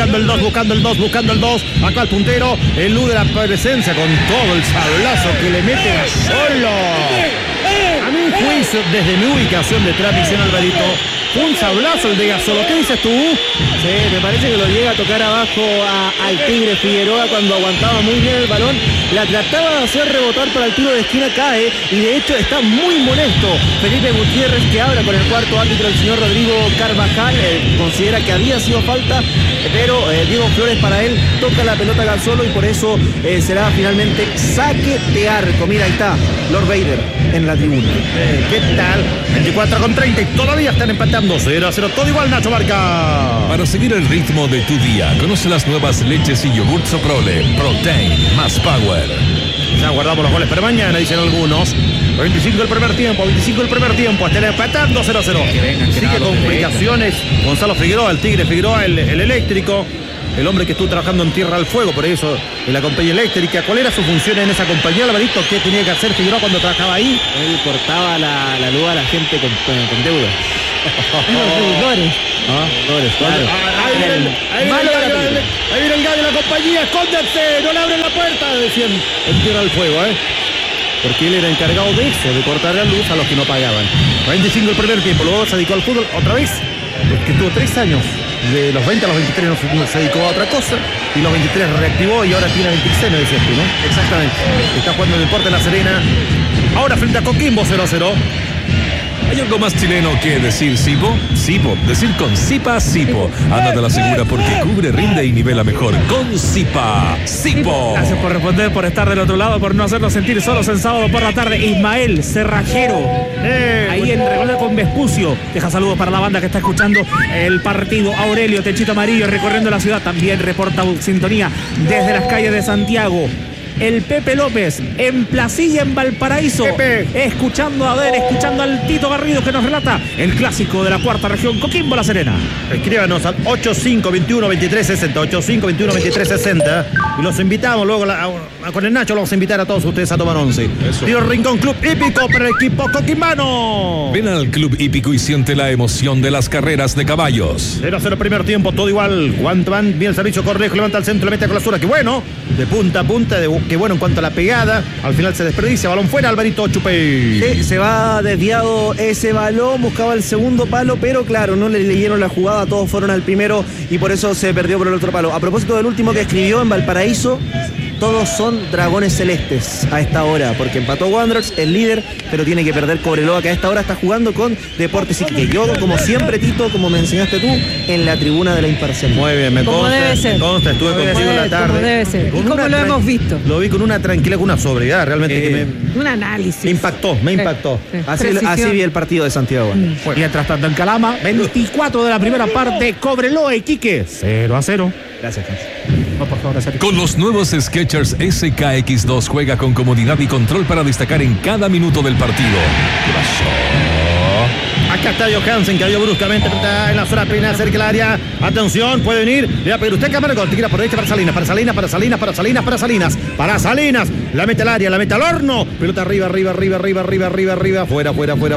Acá el puntero elude la presencia con todo el sablazo que le mete a solo. A mi juicio, desde mi ubicación de transmisión, Alvarito, un sablazo el de Gasolo. ¿Qué dices tú? Sí, me parece que lo llega a tocar abajo al Tigre Figueroa cuando aguantaba muy bien el balón. la trataba de hacer rebotar para el tiro de esquina, cae y de hecho está muy molesto Felipe Gutiérrez, que habla con el cuarto árbitro, el señor Rodrigo Carvajal, considera que había sido falta, pero Diego Flores para él toca la pelota al suelo y por eso será finalmente saque de arco. Mira, ahí está Lord Vader en la tribuna. ¿Qué tal? 24:30 y todavía están empatando 0-0, todo igual, Nacho Barca. Para seguir el ritmo de tu día, conoce las nuevas leches y yogurt Soprole. Protein más power. Ya guardamos los goles para mañana, dicen algunos. 25 el primer tiempo, están empatando 0-0. Sigue complicaciones Gonzalo Figueroa, el Tigre Figueroa, el eléctrico, el hombre que estuvo trabajando en Tierra del Fuego, por eso en la compañía eléctrica. ¿Cuál era su función en esa compañía, Alvarito? ¿Qué tenía que hacer Figueroa cuando trabajaba ahí? Él cortaba la luz a la gente con deuda. Claro. Ahí viene el gallo de la compañía, escóndanse, no le abren la puerta, decían en Tierra del Fuego, porque él era encargado de eso, de cortar la luz a los que no pagaban. 25 el primer tiempo, luego se dedicó al fútbol otra vez, porque estuvo 3 años, de los 20 a los 23 no se dedicó a otra cosa, y los 23 reactivó y ahora tiene 26, me decías tú, ¿no? Exactamente. Está jugando el Deportes La Serena, ahora frente a Coquimbo 0-0. ¿Hay algo más chileno que decir Sipo? Sipo, decir con Sipa, Sipo. Anda de la segura porque cubre, rinde y nivela mejor. Con Sipa, Sipo. Gracias por responder, por estar del otro lado, por no hacernos sentir solos en sábado por la tarde. Ismael Cerrajero, ahí en Recoleta con Vespucio. Deja saludos para la banda que está escuchando el partido. Aurelio Techito Amarillo recorriendo la ciudad. También reporta sintonía desde las calles de Santiago. El Pepe López en Placilla, en Valparaíso, escuchando al Tito Garrido que nos relata el clásico de la cuarta región, Coquimbo La Serena. Escríbanos al 8521-2360, 8521-2360 y los invitamos luego con el Nacho, lo vamos a invitar a todos ustedes a tomar 11. Tío Rincón, Club Hípico para el equipo coquimbano. Ven al Club Hípico y siente la emoción de las carreras de caballos. 0-0 primer tiempo, todo igual. Juan Van, bien el servicio, Cornejo, levanta al centro, le mete con la zurda, que bueno, de punta a punta, que bueno en cuanto a la pegada, al final se desperdicia, balón fuera, Alvarito Chupey. Sí, se va desviado ese balón, buscaba el segundo palo, pero claro, no le leyeron la jugada, todos fueron al primero y por eso se perdió por el otro palo. A propósito del último que escribió en Valparaíso, todos son dragones celestes a esta hora, porque empató Wanderers, el líder, pero tiene que perder Cobreloa, que a esta hora está jugando con Deportes Iquique. Yo, como siempre, Tito, como me enseñaste tú, en la tribuna de la imparcialidad. Muy bien, me consta, debe ser. Consta, estuve contigo en la tarde. Como debe ser. ¿Y cómo lo hemos visto? Lo vi con una tranquilidad, con una sobriedad, realmente que un análisis. Me impactó. Sí. Así vi el partido de Santiago. Bueno. Mientras tanto, en Calama, 24 de la primera parte, Cobreloa Iquique, 0-0. Gracias, Hans. No, por favor, gracias. Con los nuevos Skechers SKX2 juega con comodidad y control para destacar en cada minuto del partido. ¿Qué pasó? Acá está Johansen, cayó bruscamente en la zona pena, cerca del área. Atención, puede venir. Le va a pedir usted cámara con tira por derecha para Salinas. Para Salinas. La mete al área, la mete al horno. Pelota arriba. Fuera.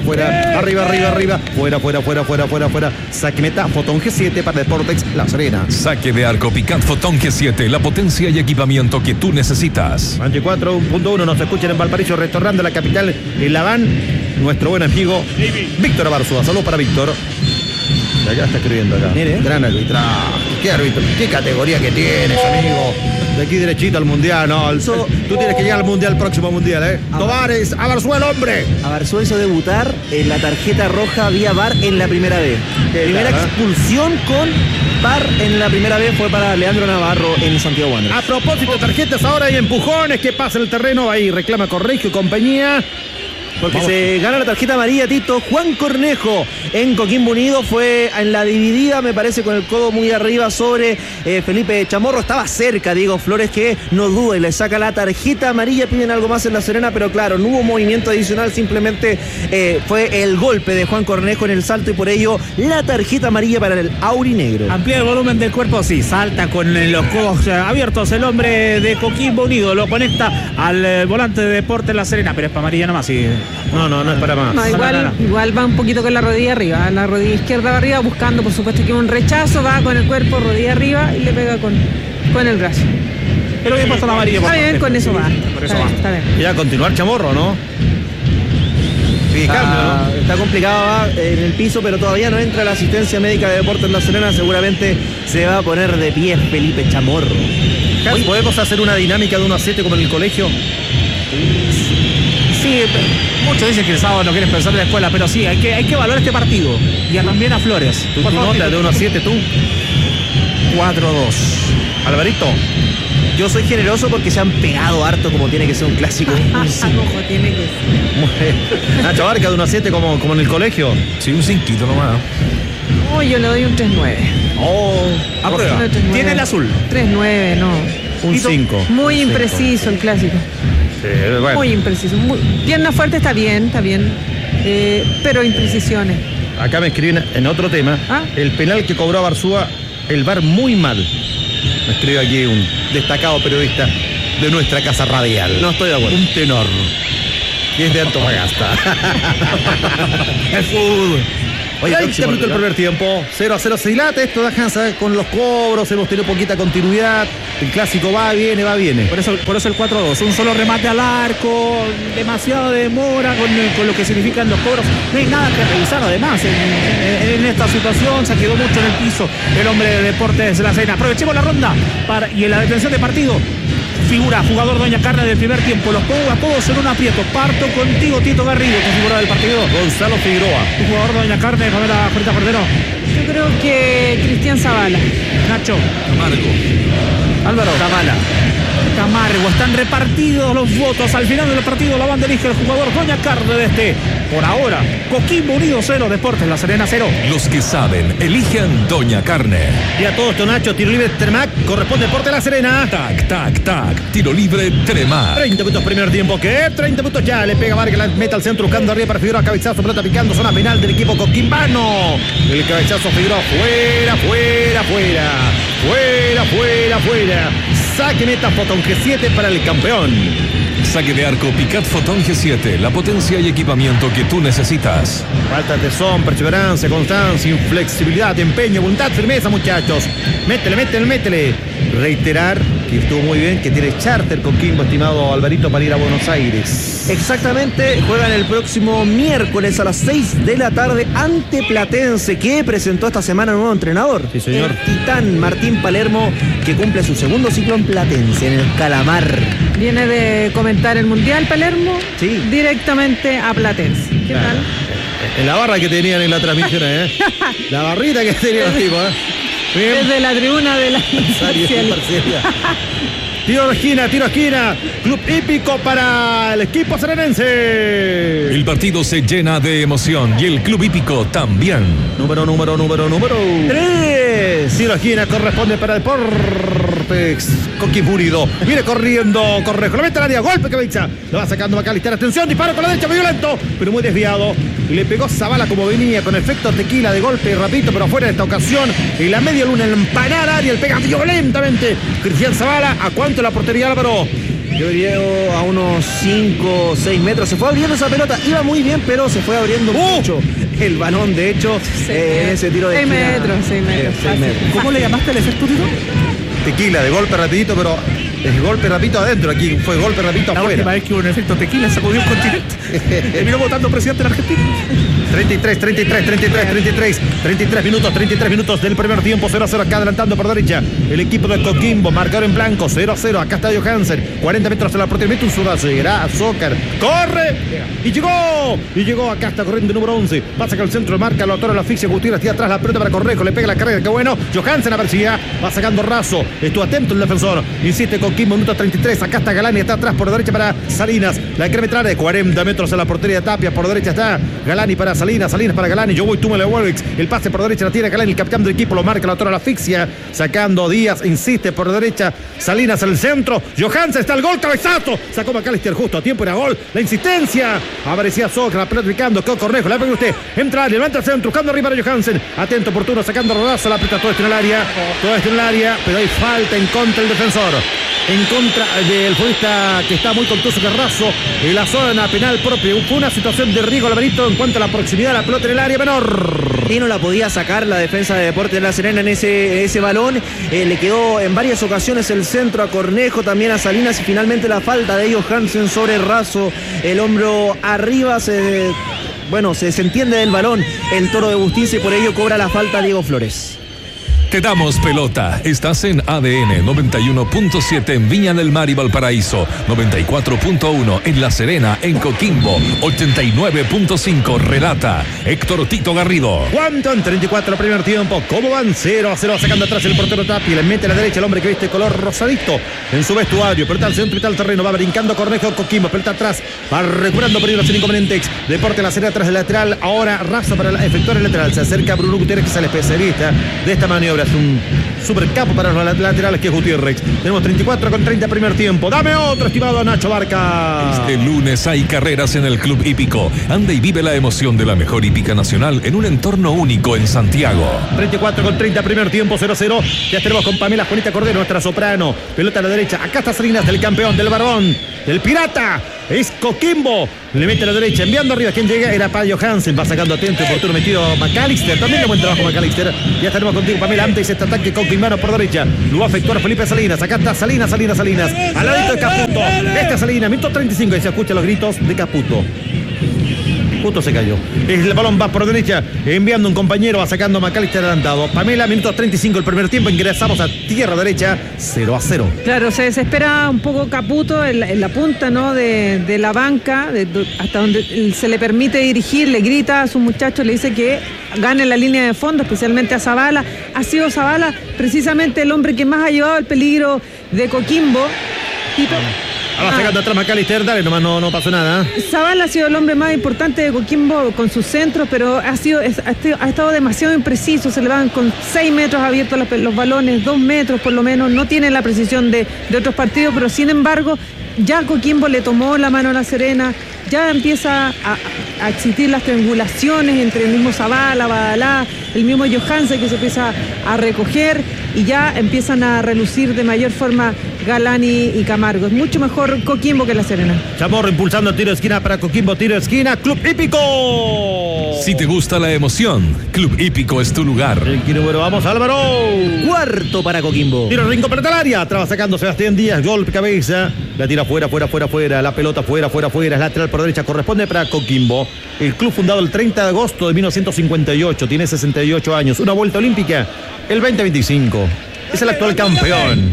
Fuera. Saque meta, Fotón G7 para Deportes La Serena. Saque de arco Picat Fotón G7, la potencia y equipamiento que tú necesitas. 24.1, nos escuchan en Valparaíso, restaurante la capital, en La Habana. Nuestro buen amigo Víctor Abarzúa. Saludos para Víctor. Ya está escribiendo acá. Mire. Gran arbitraje. ¿Qué árbitro? ¿Qué categoría que tienes, amigo? De aquí derechito al mundial, ¿no? Tú tienes que llegar al mundial, el próximo mundial, Tovares, Abarzúa el hombre. Abarzúa hizo debutar en la tarjeta roja vía VAR en la primera vez. Primera expulsión con VAR en la primera vez fue para Leandro Navarro en Santiago Wanderers. A propósito de tarjetas, ahora hay empujones. ¿Qué pasa en el terreno? Ahí reclama Corregio y compañía. Porque se gana la tarjeta amarilla, Tito. Juan Cornejo en Coquimbo Unido fue en la dividida, me parece, con el codo muy arriba sobre Felipe Chamorro. Estaba cerca Diego Flores, que no duda y le saca la tarjeta amarilla. Piden algo más en La Serena, pero claro, no hubo movimiento adicional. Simplemente fue el golpe de Juan Cornejo en el salto y por ello la tarjeta amarilla para el aurinegro. Amplía el volumen del cuerpo, sí, salta con los codos abiertos el hombre de Coquimbo Unido, lo conecta al volante de Deportes La Serena, pero es para amarilla nomás, sí. No es para más. No, igual va un poquito con la rodilla arriba, la rodilla izquierda va arriba, buscando por supuesto que un rechazo, va con el cuerpo, rodilla arriba y le pega con el brazo. Pero bien puesto la amarilla. Está bien, con eso va. Está bien. Y a continuar Chamorro, ¿no? Sí, cambio, ¿no? Está complicado en el piso, pero todavía no entra la asistencia médica de Deportes La Serena. Seguramente se va a poner de pie Felipe Chamorro. ¿Podemos hacer una dinámica de 1 a 7 como en el colegio? Sí, muchos dicen que el sábado no quieren pensar en la escuela, pero sí, hay que valorar este partido. Y también a Flores. ¿Tu nota de 1 a 7 tú? 4-2. Alvarito. Yo soy generoso porque se han pegado harto como tiene que ser un clásico. Ojo, tiene que ser. Nacho Barca de 1 a 7 como en el colegio. Sí, un 5 nomás. Oh, yo le doy un 3-9. Aprueba. Tiene el azul. 3-9, no. Un 5. Muy impreciso el clásico. Sí, bueno. Muy impreciso. Pierna fuerte está bien. Pero imprecisiones. Acá me escriben en otro tema. El penal que cobró a Barzúa, el VAR muy mal. Me escribe aquí un destacado periodista de nuestra casa radial. No estoy de acuerdo. Un tenor. Y es de Antofagasta. El fútbol. Oye, 20 minutos el primer tiempo, 0-0 se dilata, esto da chance con los cobros, hemos tenido poquita continuidad, el clásico va, viene. Por eso el 4-2, un solo remate al arco, demasiada demora con lo que significan los cobros, no hay nada que revisar además en esta situación, se quedó mucho en el piso el hombre de Deportes de La Serena. Aprovechemos la ronda y en la detención de partido. Figura, jugador Doña Carne del primer tiempo. Los pongo a todos en un aprieto. Parto contigo, Tito Garrido, tu figura del partido. Gonzalo Figueroa. Tu jugador Doña Carne, con la Jorita Cordero. Yo creo que Cristian Zavala. Nacho. Camargo. Álvaro. Zavala. Camargo. Están repartidos los votos. Al final del partido la banda elige el jugador Doña Carne de por ahora, Coquimbo Unido 0, Deportes La Serena 0. Los que saben, eligen Doña Carne. Y a todo esto, Nacho, tiro libre Tremac, corresponde Deportes La Serena. Tac, tac, tac. Tiro libre Tremac. 30 minutos primer tiempo, ¿qué? 30 minutos ya, le pega Vargas, la meta al centro, buscando arriba para Figueroa, cabezazo, pelota picando, zona penal del equipo coquimbano. El cabezazo Figueroa, fuera. Saque meta Fotón G7 para el campeón. Saque de arco Picat Photon G7, la potencia y equipamiento que tú necesitas. Falta de tesón, perseverancia, constancia, inflexibilidad, empeño, voluntad, firmeza, muchachos. Métele. Reiterar que estuvo muy bien, que tiene charter Coquimbo, estimado Alvarito, para ir a Buenos Aires. Exactamente, juegan el próximo miércoles a las 6 de la tarde ante Platense, que presentó esta semana un nuevo entrenador. Sí, señor. El titán Martín Palermo, que cumple su segundo ciclo en Platense, en el Calamar. Viene de comentar el Mundial Palermo Sí. Directamente a Platense. ¿Qué tal? En la barra que tenían en la transmisión, La barrita que tenían los tipos, Bien. Desde la tribuna de la Tiro esquina, club hípico para el equipo serenense. El partido se llena de emoción y el club hípico también. Número 3. Tiro esquina, corresponde para Deportes Coquimbo Unido. Viene corriendo Correjo, lo mete al área, golpe cabeza. Lo va sacando Macalister, atención, disparo con la derecha, muy violento, pero muy desviado. Le pegó Zavala como venía, con efecto tequila de golpe rapidito, pero afuera de esta ocasión. En la media luna, en empanar área, el pega violentamente. Cristian Zavala, ¿a cuánto la portería, Álvaro? Yo diría a unos 5 o 6 metros. Se fue abriendo esa pelota, iba muy bien, pero se fue abriendo mucho el balón, de hecho, en ese tiro de 6 esquina. metros. 6 metros. ¿Cómo le llamaste al efecto, Tito? Tequila de golpe rapidito, pero es golpe rapidito adentro. Aquí fue golpe rapidito La afuera. última vez que hubo un efecto tequila sacudió un continente. Terminó votando presidente de la Argentina. 33 minutos del primer tiempo, 0-0 acá adelantando por derecha el equipo de Coquimbo, marcador en blanco, 0-0, acá está Johansen, 40 metros en la portería, mete un sudazo, llegará a Zócar, corre, y llegó, acá está corriendo el número 11, va a sacar el centro, marca, lo atora la asfixia, Gutiérrez, tira atrás la pelota para Correjo, le pega la carrera, qué bueno, Johansen aparecía, va sacando Razo, estuvo atento el defensor, insiste Coquimbo, minuto 33, acá está Galani, está atrás por derecha para Salinas, la quiere meter de 40 metros en la portería de Tapia, por derecha está Galani para Salinas para Galani, yo voy, tú me lo vuelves, el pase por derecha la tira Galani, el capitán del equipo, lo marca, la atora la asfixia, sacando Díaz, insiste por derecha, Salinas al centro, Johansen, está el gol, cabezazo, sacó Macalister justo a tiempo, era gol, la insistencia, aparecía Zócar, la pelota picando, quedó Cornejo, la pega usted, entra, levanta el centro, buscando arriba a Johansen, atento, oportuno, sacando rodazo, la aprieta todo esto en el área, pero hay falta en contra del defensor, en contra del futbolista que está muy contuso, Carrazo, en la zona penal propia, fue una situación de riesgo, Alvarito, en cuanto a la proximidad de la pelota en el área menor. Y no la podía sacar la defensa de Deportes de La Serena en ese balón. Le quedó en varias ocasiones el centro a Cornejo, también a Salinas, y finalmente la falta de Johansen sobre Razo. El hombro arriba, se desentiende del balón el Toro de Bustince, y por ello cobra la falta Diego Flores. Te damos pelota. Estás en ADN 91.7 en Viña del Mar y Valparaíso, 94.1 en La Serena, en Coquimbo, 89.5 relata Héctor Tito Garrido. ¿Cuánto en 34 primer tiempo? ¿Cómo van? 0-0, sacando atrás el portero Tapia, le mete a la derecha el hombre que viste color rosadito en su vestuario, pelota al centro y tal terreno, va brincando Cornejo Coquimbo, pelota atrás, va recuperando peligro sin inconvenientes, Deporte La Serena atrás del lateral, ahora Razo para efectuar el lateral, se acerca Bruno Gutiérrez, que es el especialista de esta maniobra, es un super capo para los laterales que es Gutiérrez. Tenemos 34 con 30 primer tiempo. Dame otro, estimado Nacho Barca. Este lunes hay carreras en el Club Hípico. Anda y vive la emoción de la mejor hípica nacional en un entorno único en Santiago. 34 con 30 primer tiempo, 0-0. Ya tenemos con Pamela Juanita Cordero, nuestra soprano. Pelota a la derecha. Acá está Salinas, del campeón, del Barbón, del Pirata. Es Coquimbo. Le mete a la derecha, enviando arriba. Quien llega era Payo Hansen. Va sacando atento y oportuno metido McAllister. También de buen trabajo McAllister. Ya tenemos contigo, Pamela. Antes este ataque coquimbano por derecha. Lo va a efectuar Felipe Salinas. Acá está Salinas. Al ladito de Caputo. Esta Salinas, minuto 35. Y se escuchan los gritos de Caputo. Justo se cayó. El balón va por derecha, enviando un compañero, va sacando a McAllister adelantado. Pamela, minuto 35 el primer tiempo, ingresamos a tierra derecha, 0-0. Claro, se desespera un poco Caputo en la punta, ¿no? de la banca, hasta donde se le permite dirigir, le grita a sus muchachos, le dice que gane la línea de fondo, especialmente a Zavala. Ha sido Zavala precisamente el hombre que más ha llevado el peligro de Coquimbo. Tito. Va sacando atrás McAllister, dale, nomás no pasó nada. Zavala ha sido el hombre más importante de Coquimbo con sus centros, pero ha estado demasiado impreciso. Se le van con 6 metros abiertos los balones, 2 metros por lo menos. No tiene la precisión de otros partidos, pero sin embargo ya Coquimbo le tomó la mano a La Serena. Ya empieza a existir las triangulaciones entre el mismo Zavala, Badalá, el mismo Johansen, que se empieza a recoger y ya empiezan a relucir de mayor forma Galani y Camargo. Es mucho mejor Coquimbo que La Serena. Chamorro impulsando tiro de esquina para Coquimbo, tiro de esquina, Club Hípico. Si te gusta la emoción, Club Hípico es tu lugar. Bueno, vamos Álvaro. Cuarto para Coquimbo. Tiro rincón para el área, traba sacando Sebastián Díaz, golpe cabeza, la tira fuera, la pelota fuera, es lateral por derecha, corresponde para Coquimbo. El club fundado el 30 de agosto de 1958, tiene 68 años, una vuelta olímpica el 2025. Es el actual campeón.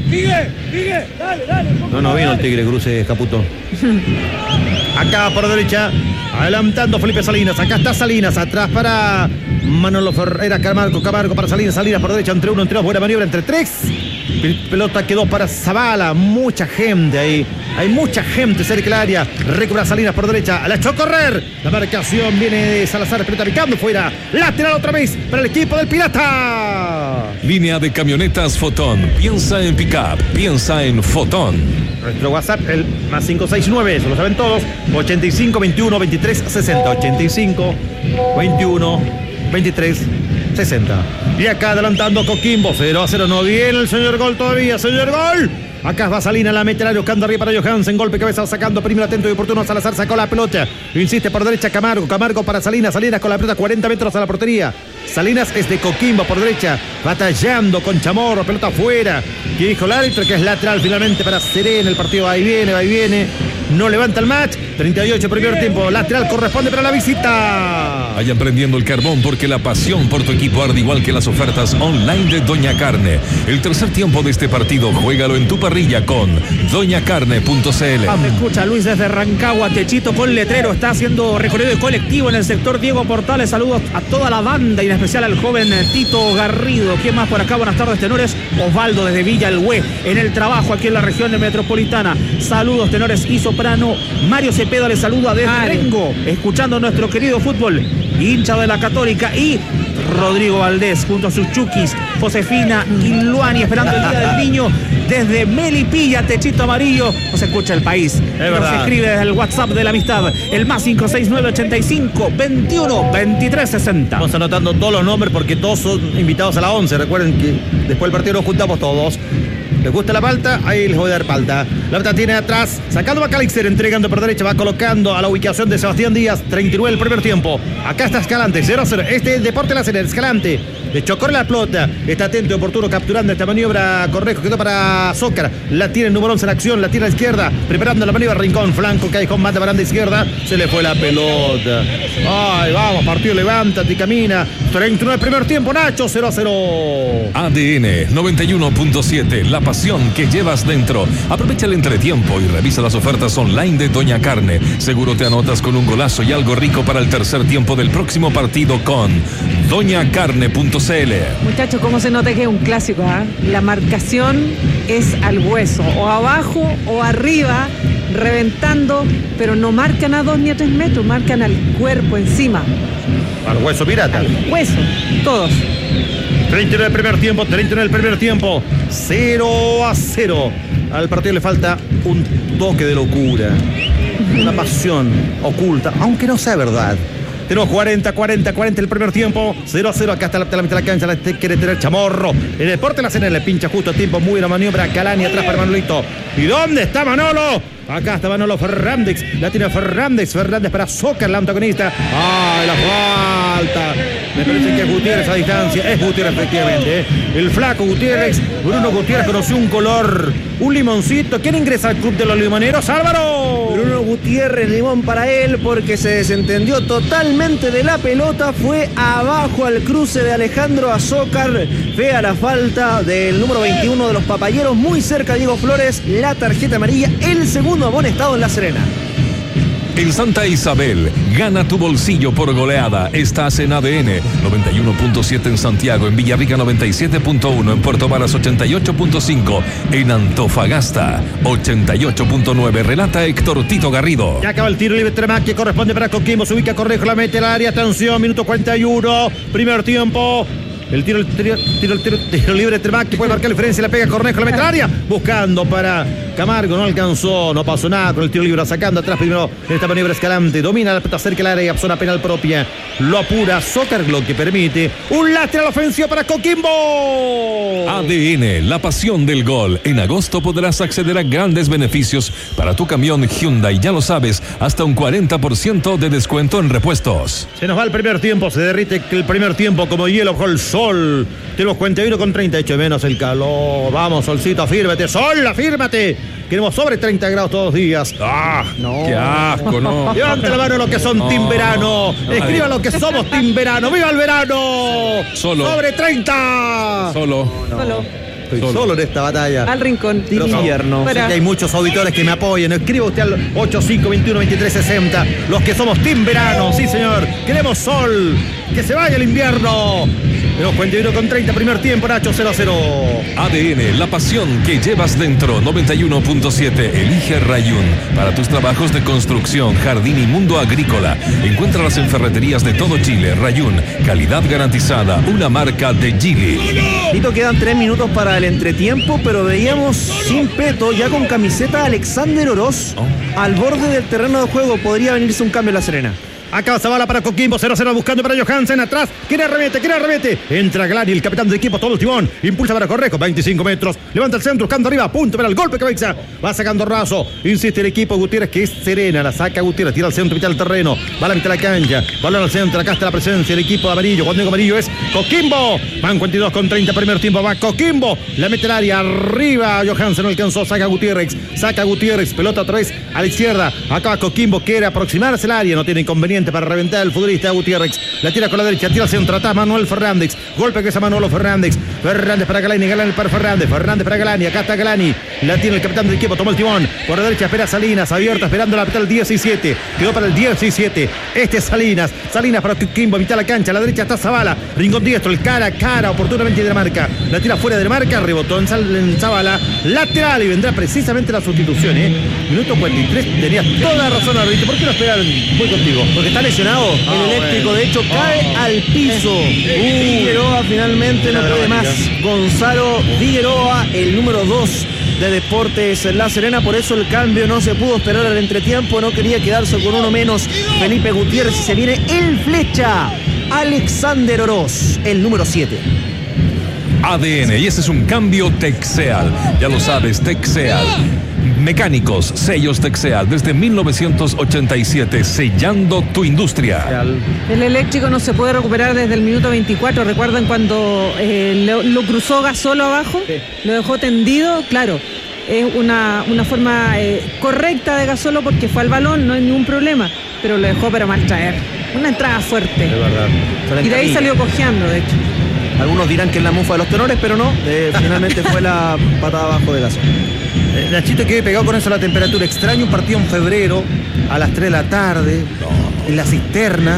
No vino el Tigre Cruce Caputo. Acá por derecha, adelantando Felipe Salinas. Acá está Salinas, atrás para Manolo Ferreira, Camargo para Salinas por derecha, entre 1, entre 2, buena maniobra, entre 3. Pelota quedó para Zavala, mucha gente ahí. Hay mucha gente cerca del área. Recupera Salinas por derecha, la echó a correr. La marcación viene de Salazar, pelota picando fuera. Lateral otra vez para el equipo del Pirata. Línea de camionetas Fotón. Piensa en pick-up, piensa en Fotón. Nuestro WhatsApp, el más 569, eso lo saben todos. 85 21 23 60. 85 21 23 60. Y acá adelantando Coquimbo, 0-0. No viene el señor gol todavía, señor gol. Acá va Salinas, la mete al área, buscando arriba para Johansen, golpe cabeza, sacando primero atento y oportuno. Salazar sacó la pelota, insiste por derecha Camargo para Salinas con la pelota 40 metros a la portería. Salinas es de Coquimbo por derecha, batallando con Chamorro, pelota afuera. Que dijo el árbitro que es lateral finalmente para Serena. El partido va y viene, no levanta el match. 38 primer tiempo, lateral corresponde para la visita. Vayan prendiendo el carbón porque la pasión por tu equipo arde igual que las ofertas online de Doña Carne. El tercer tiempo de este partido, juégalo en tu parrilla con doñacarne.cl. Me escucha Luis desde Rancagua, techito con letrero, está haciendo recorrido de colectivo en el sector Diego Portales. Saludos a toda la banda y en especial al joven Tito Garrido. ¿Quién más por acá? Buenas tardes, tenores. Osvaldo desde Villa El Güe, en el trabajo aquí en la región de Metropolitana. Saludos, tenores y soprano. Mario Cepeda le saluda desde Rengo, escuchando nuestro querido fútbol, hincha de la Católica. Y Rodrigo Valdés junto a sus chukis, Josefina y Luani, esperando el Día del Niño desde Melipilla, techito amarillo. Nos escucha el país. Nos escribe desde el WhatsApp de la amistad, el más 569 85 21 23 60. Vamos anotando todos los nombres porque todos son invitados a la 11. Recuerden que después del partido nos juntamos todos. ¿Les gusta la palta? Ahí les voy a dar palta. La pelota tiene atrás, sacando a Calixter, entregando por derecha, va colocando a la ubicación de Sebastián Díaz, 39 el primer tiempo. Acá está Escalante, 0-0. Este es Deportes La Serena, Escalante. Le chocó la pelota, está atento y oportuno capturando esta maniobra. Correjo, quedó para Zócar. La tiene el número 11 en acción, la tira a la izquierda, preparando la maniobra. Rincón, flanco, Callejón, manda baranda izquierda. Se le fue la pelota. Ay, vamos, partido, levántate y camina. 39 el primer tiempo, Nacho, 0-0. ADN 91.7, la pasión que llevas dentro. Aprovecha el entretiempo y revisa las ofertas online de Doña Carne. Seguro te anotas con un golazo y algo rico para el tercer tiempo del próximo partido con doñacarne.cl. Muchachos, ¿cómo se nota que es un clásico? La marcación es al hueso, o abajo o arriba, reventando, pero no marcan a 2 ni a 3 metros, marcan al cuerpo encima. Al hueso pirata. Al hueso, todos. 39 el primer tiempo, 39 el primer tiempo, 0-0. Al partido le falta un toque de locura, una pasión oculta, aunque no sea verdad. Tenemos 40 el primer tiempo, 0-0. Acá está la mitad de la cancha, la quiere tener Chamorro. El Deporte La Serena le pincha justo a tiempo, muy buena maniobra. Calani atrás para Manolito. ¿Y dónde está Manolo? Acá está Manolo Fernández, la tiene Fernández para Zócar, la antagonista. ¡Ay, la falta! Me parece que es Gutiérrez a distancia. Es Gutiérrez, efectivamente. El flaco Gutiérrez. Bruno Gutiérrez conoció un color, un limoncito. ¿Quién ingresa al club de los limoneros? ¡Álvaro! Bruno Gutiérrez, limón para él porque se desentendió totalmente de la pelota. Fue abajo al cruce de Alejandro Azócar. Fea la falta del número 21 de los Papayeros. Muy cerca Diego Flores. La tarjeta amarilla. El segundo amonestado en La Serena. En Santa Isabel, gana tu bolsillo por goleada. Estás en ADN 91.7 en Santiago, en Villarrica 97.1, en Puerto Varas 88.5, en Antofagasta 88.9. Relata Héctor Tito Garrido. Ya acaba el tiro libre Tremac, que corresponde para Coquimbo. Se ubica Correjo, la mete al área. Atención, minuto 41, primer tiempo. El tiro libre de Tremac, que puede marcar la diferencia. La pega Cornejo, la mete al área. Buscando para Camargo, no alcanzó. No pasó nada con el tiro libre. Sacando atrás primero en esta maniobra Escalante. Domina la pelota cerca del área y zona penal propia. Lo apura Zócar, lo que permite un lateral ofensivo para Coquimbo. ADN, la pasión del gol. En agosto podrás acceder a grandes beneficios para tu camión Hyundai. Ya lo sabes, hasta un 40% de descuento en repuestos. Se nos va el primer tiempo. Se derrite el primer tiempo como hielo con el sol. Tenemos 41,30. Echo de menos el calor. Vamos, solcito, afírmate. Sol, afírmate. Queremos sobre 30 grados todos los días. ¡Ah! No. ¡Qué asco, no! Levanta la mano los que son Team Verano. Escriban los que somos Team Verano. ¡Viva el verano! Solo. ¡Sobre 30! Solo. Estoy solo en esta batalla. Al rincón. Pero invierno. Sé que hay muchos auditores que me apoyen. Escriba usted al 8521-2360. Los que somos Team Verano. Sí, señor. Queremos sol. Que se vaya el invierno. Tenemos 41,30, primer tiempo, Nacho, 0-0. ADN, la pasión que llevas dentro, 91.7. Elige Rayún para tus trabajos de construcción, jardín y mundo agrícola. Encuéntralas en ferreterías de todo Chile. Rayún, calidad garantizada, una marca de Gili. Tito, quedan 3 minutos para el entretiempo, pero veíamos sin peto, ya con camiseta, Alexander Oroz. Al borde del terreno de juego. Podría venirse un cambio en La Serena. Acá Zavala para Coquimbo, 0-0 buscando para Johansen, atrás, quiere arremete, entra Glani, el capitán del equipo, todo el timón, impulsa para Correjo, 25 metros, levanta el centro, buscando arriba, punto para el golpe que cabeza, va sacando Razo, insiste el equipo Gutiérrez, que es serena, la saca Gutiérrez, tira al centro, mitad del terreno, va a la mitad de la cancha, balón al centro, acá está la presencia del equipo de amarillo, Juan Diego Amarillo es Coquimbo, van 42,30, primer tiempo, va Coquimbo, la mete al área, arriba, Johansen no alcanzó, saca Gutiérrez, pelota otra vez a la izquierda, acá Coquimbo quiere aproximarse al área, no tiene inconveniente para reventar el futbolista Gutiérrez. La tira con la derecha, tira al centro, atrás Manuel Fernández. Golpe que es a Manolo Fernández. Fernández para Galani, Galani para Fernández. Fernández para Galani, acá está Galani. La tiene el capitán del equipo, tomó el timón. Por la derecha espera Salinas, abierta, esperando la mitad del 17. Quedó para el 17. Este es Salinas. Salinas para Coquimbo, mitad de la cancha. A la derecha está Zavala. Rincón diestro, el cara a cara, oportunamente de la marca. La tira fuera de la marca, rebotó en Zavala. Lateral y vendrá precisamente la sustitución. Minuto 43. Tenías toda la razón, árbitro. ¿Por qué no esperaron? Voy contigo. Porque está lesionado. El eléctrico, de hecho, cae al piso. Figueroa finalmente no puede más. Gonzalo Figueroa, el número 2 de Deportes La Serena. Por eso el cambio no se pudo esperar al entretiempo. No quería quedarse con uno menos. Felipe Gutiérrez. Se viene el flecha. Alexander Oroz, el número 7. ADN, y ese es un cambio Texeal. Ya lo sabes, Texeal. Mecánicos, sellos Texeal desde 1987, sellando tu industria. El eléctrico no se puede recuperar desde el minuto 24. ¿Recuerdan cuando lo cruzó Gasolo abajo? Sí. Lo dejó tendido, claro. Es una forma correcta de Gasolo porque fue al balón, no hay ningún problema, pero lo dejó para mal traer. Una entrada fuerte. De verdad. Y de ahí salió cojeando, de hecho. Algunos dirán que es la mufa de los tenores, pero no. Finalmente fue la patada abajo de Gasolo. Nachito quedé pegado con eso la temperatura. Extraño un partido en febrero a las 3 de la tarde en la cisterna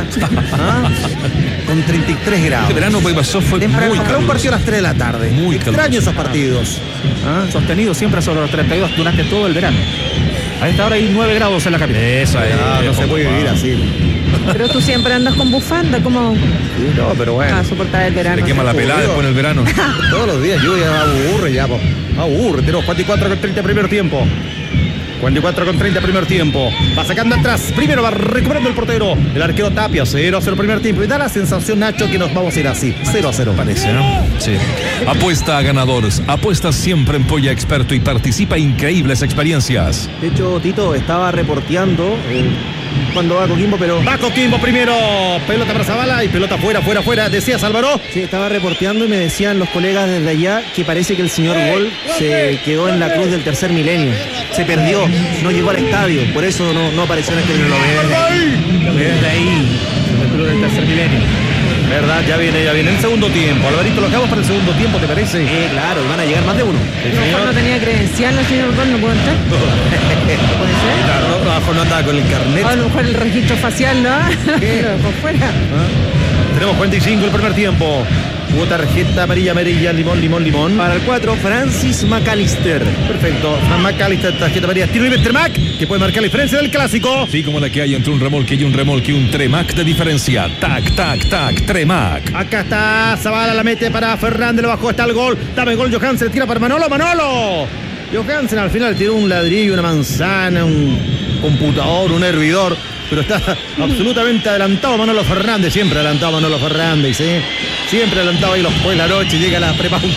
con 33 grados. Este verano que pasó fue temprano, muy caluroso. Un partido a las 3 de la tarde. Muy extraño caluroso. esos partidos. Sostenido siempre sobre los 32 durante todo el verano. A esta hora hay 9 grados en la capital. Eso es. No se puede vivir así. Pero tú siempre andas con bufanda, ¿cómo No, pero bueno. a soportar el verano? Le quema la pelada después en el verano. Todos los días lluvia, aburre ya, po. Aburre. Tenemos 44 con 30 primer tiempo. 44 con 30 primer tiempo. Va sacando atrás. Primero va recuperando el portero. El arquero Tapia. 0-0 primer tiempo. Y da la sensación, Nacho, que nos vamos a ir así. 0-0 parece, ¿no? Sí. Apuesta a ganadores. Apuesta siempre en Polla Experto y participa en increíbles experiencias. De hecho, Tito estaba reporteando cuando va Coquimbo, pero... Va Coquimbo primero. Pelota para Zavala y pelota fuera. Decías, Álvaro. Sí, estaba reporteando y me decían los colegas desde allá que parece que el señor Gol se quedó en la cruz del tercer milenio. Se perdió, no llegó al estadio, por eso no apareció en este minuto. Lo ves de ahí, el club del tercer milenio. Verdad, ya viene el segundo tiempo. Alvarito, lo dejamos para el segundo tiempo, ¿te parece? Claro, y van a llegar más de uno. A lo mejor no tenía credencial, el señor Gol, no puedo entrar. ¿Puede ser? Claro, no andaba con el carnet. A lo mejor el registro facial, ¿no? Lo dejó fuera. Tenemos 45 el primer tiempo. Hubo tarjeta amarilla, limón. Para el 4, Francis McAllister. Perfecto. McAllister, tarjeta amarilla. Tiro libre Tremac, que puede marcar la diferencia del clásico. Sí, como la que hay entre un remolque y un Tremac de diferencia. Tac, Tremac. Acá está Zavala, la mete para Fernández, lo bajó, está el gol. Dame el gol, Johansen, tira para Manolo. Johansen al final tiró un ladrillo, una manzana, un computador, un hervidor. Pero está absolutamente adelantado Manolo Fernández, siempre adelantado Manolo Fernández, ¿sí? Siempre adelantado ahí después de la noche, llega la prepauta.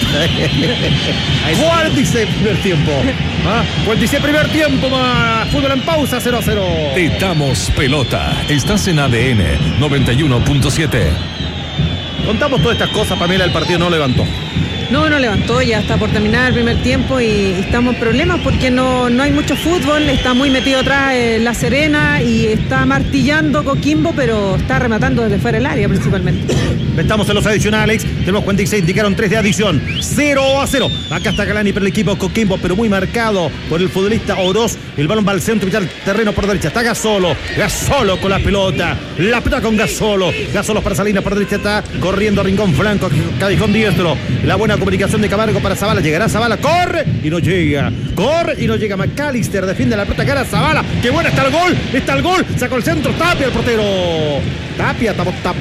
46 primer tiempo. 46 primer tiempo más. Fútbol en pausa, 0-0. Te damos pelota. Estás en ADN 91.7. Contamos todas estas cosas, Pamela, el partido no levantó. No levantó, ya está por terminar el primer tiempo y estamos en problemas porque no hay mucho fútbol, está muy metido atrás La Serena y está martillando Coquimbo, pero está rematando desde fuera del área principalmente. Estamos en los adicionales, tenemos 46, indicaron 3 de adición, 0-0. Acá está Galani para el equipo Coquimbo, pero muy marcado por el futbolista Oroz. El balón va al centro y ya el terreno por derecha. Está Gasolo con la pelota con Gasolo para Salinas por derecha, está corriendo Rincón Franco, Callejón diestro. La buena comunicación de Camargo para Zavala, llegará Zavala, corre y no llega. McAllister defiende la pelota, cara Zavala, qué buena, está el gol, sacó el centro, Tapia el portero. Tapia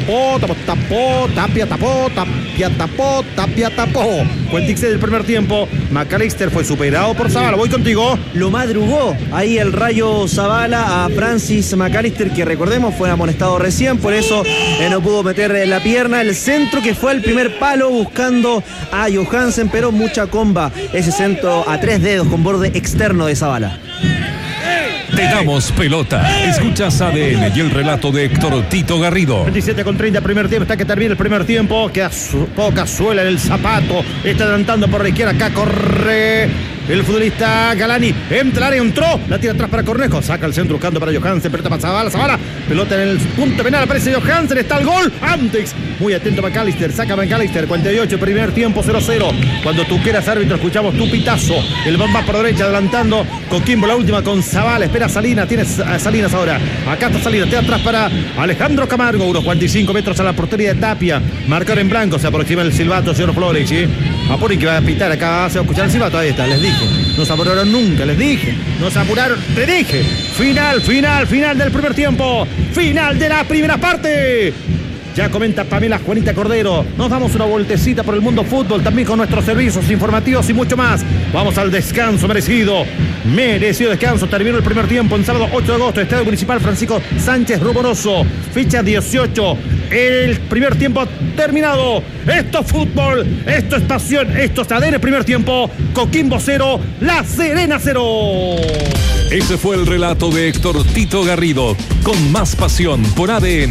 tapó. 46 del primer tiempo. McAllister fue superado por Zavala. Voy contigo. Lo madrugó ahí el Rayo Zavala a Francis McAllister, que recordemos fue amonestado recién, por eso no pudo meter la pierna. El centro que fue el primer palo buscando a Johansen, pero mucha comba. Ese centro a 3 dedos con borde externo de Zavala. Te damos pelota. Escuchas ADN y el relato de Héctor Tito Garrido. 27 con 30 primer tiempo. Está que termina el primer tiempo. Queda poca suela en el zapato. Está adelantando por la izquierda. Acá corre el futbolista Galani. Entra al área, entró. La tira atrás para Cornejo. Saca el centro buscando para Johansen. Pelota para Zavala. Pelota en el punto penal. Aparece Johansen. Está el gol. Antes. Muy atento McAllister. Saca McAllister. 48 primer tiempo. 0-0. Cuando tú quieras, árbitro, escuchamos tu pitazo. El bomba por derecha adelantando. Coquimbo la última con Zavala. Espera Salinas. Tienes a Salinas ahora. Acá está Salinas. Tira atrás para Alejandro Camargo. Unos 45 metros a la portería de Tapia. Marcador en blanco. Se aproxima el silbato, señor Flores. ¿Sí? Apuren que va a pitar. Acá se va a escuchar el silbato. Ahí está. Les dije. No se apuraron nunca. Les dije. No se apuraron. Te dije. Final del primer tiempo. Final de la primera parte. Ya comenta Pamela Juanita Cordero. Nos damos una vueltecita por el mundo fútbol, también con nuestros servicios informativos y mucho más. Vamos al descanso merecido descanso. Terminó el primer tiempo en sábado 8 de agosto, Estadio Municipal Francisco Sánchez Rumoroso. Ficha 18. El primer tiempo terminado. Esto es fútbol, esto es pasión, esto es ADN. Primer tiempo, Coquimbo 0, La Serena 0. Ese fue el relato de Héctor Tito Garrido, con más pasión por ADN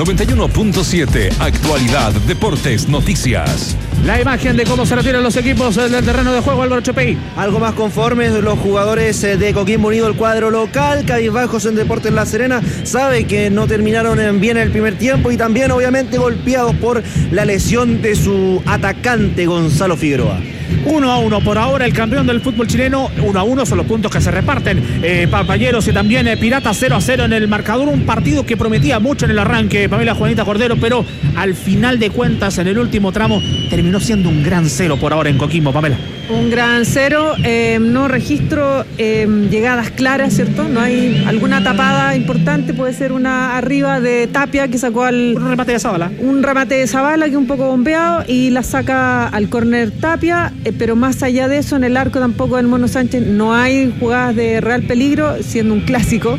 91.7, actualidad, deportes, noticias. La imagen de cómo se retiran los equipos del terreno de juego, Álvaro Chepey. Algo más conformes los jugadores de Coquimbo Unido, el cuadro local, cabizbajos en Deportes La Serena, sabe que no terminaron bien el primer tiempo y también obviamente golpeados por la lesión de su atacante Gonzalo Figueroa. 1-1 por ahora el campeón del fútbol chileno. 1-1 son los puntos que se reparten. Papayeros y también Piratas 0-0 en el marcador. Un partido que prometía mucho en el arranque, Pamela Juanita Cordero, pero al final de cuentas, en el último tramo, terminó siendo un gran 0 por ahora en Coquimbo, Pamela. Un gran 0, no registro llegadas claras, ¿cierto? No hay alguna tapada importante, puede ser una arriba de Tapia que sacó un remate de Zavala. Un remate de Zavala que un poco bombeado y la saca al córner Tapia, pero más allá de eso en el arco tampoco del Mono Sánchez no hay jugadas de real peligro, siendo un clásico.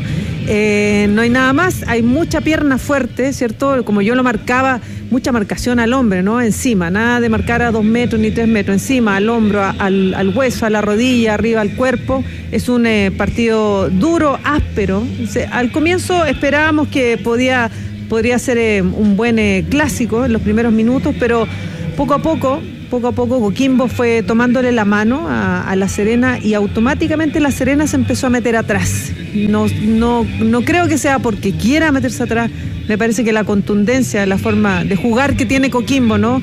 No hay nada más, hay mucha pierna fuerte, ¿cierto? Como yo lo marcaba, mucha marcación al hombre, ¿no? Encima, nada de marcar a 2 metros ni 3 metros, encima, al hombro, al hueso, a la rodilla, arriba al cuerpo. Es un partido duro, áspero. Al comienzo esperábamos que podría ser un buen clásico en los primeros minutos, pero poco a poco Coquimbo fue tomándole la mano a La Serena y automáticamente La Serena se empezó a meter atrás. No creo que sea porque quiera meterse atrás, me parece que la contundencia, la forma de jugar que tiene Coquimbo, ¿no?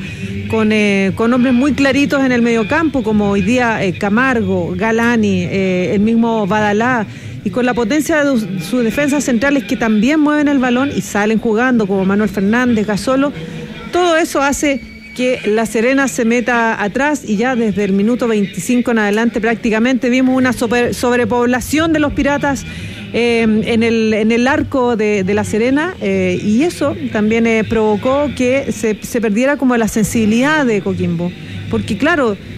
Con hombres muy claritos en el mediocampo, como hoy día Camargo, Galani, el mismo Badalá, y con la potencia de sus defensas centrales que también mueven el balón y salen jugando, como Manuel Fernández, Gasolo. Todo eso hace que La Serena se meta atrás y ya desde el minuto 25 en adelante prácticamente vimos una sobrepoblación de los Piratas en el arco de La Serena, y eso también provocó que se perdiera como la sensibilidad de Coquimbo, porque claro,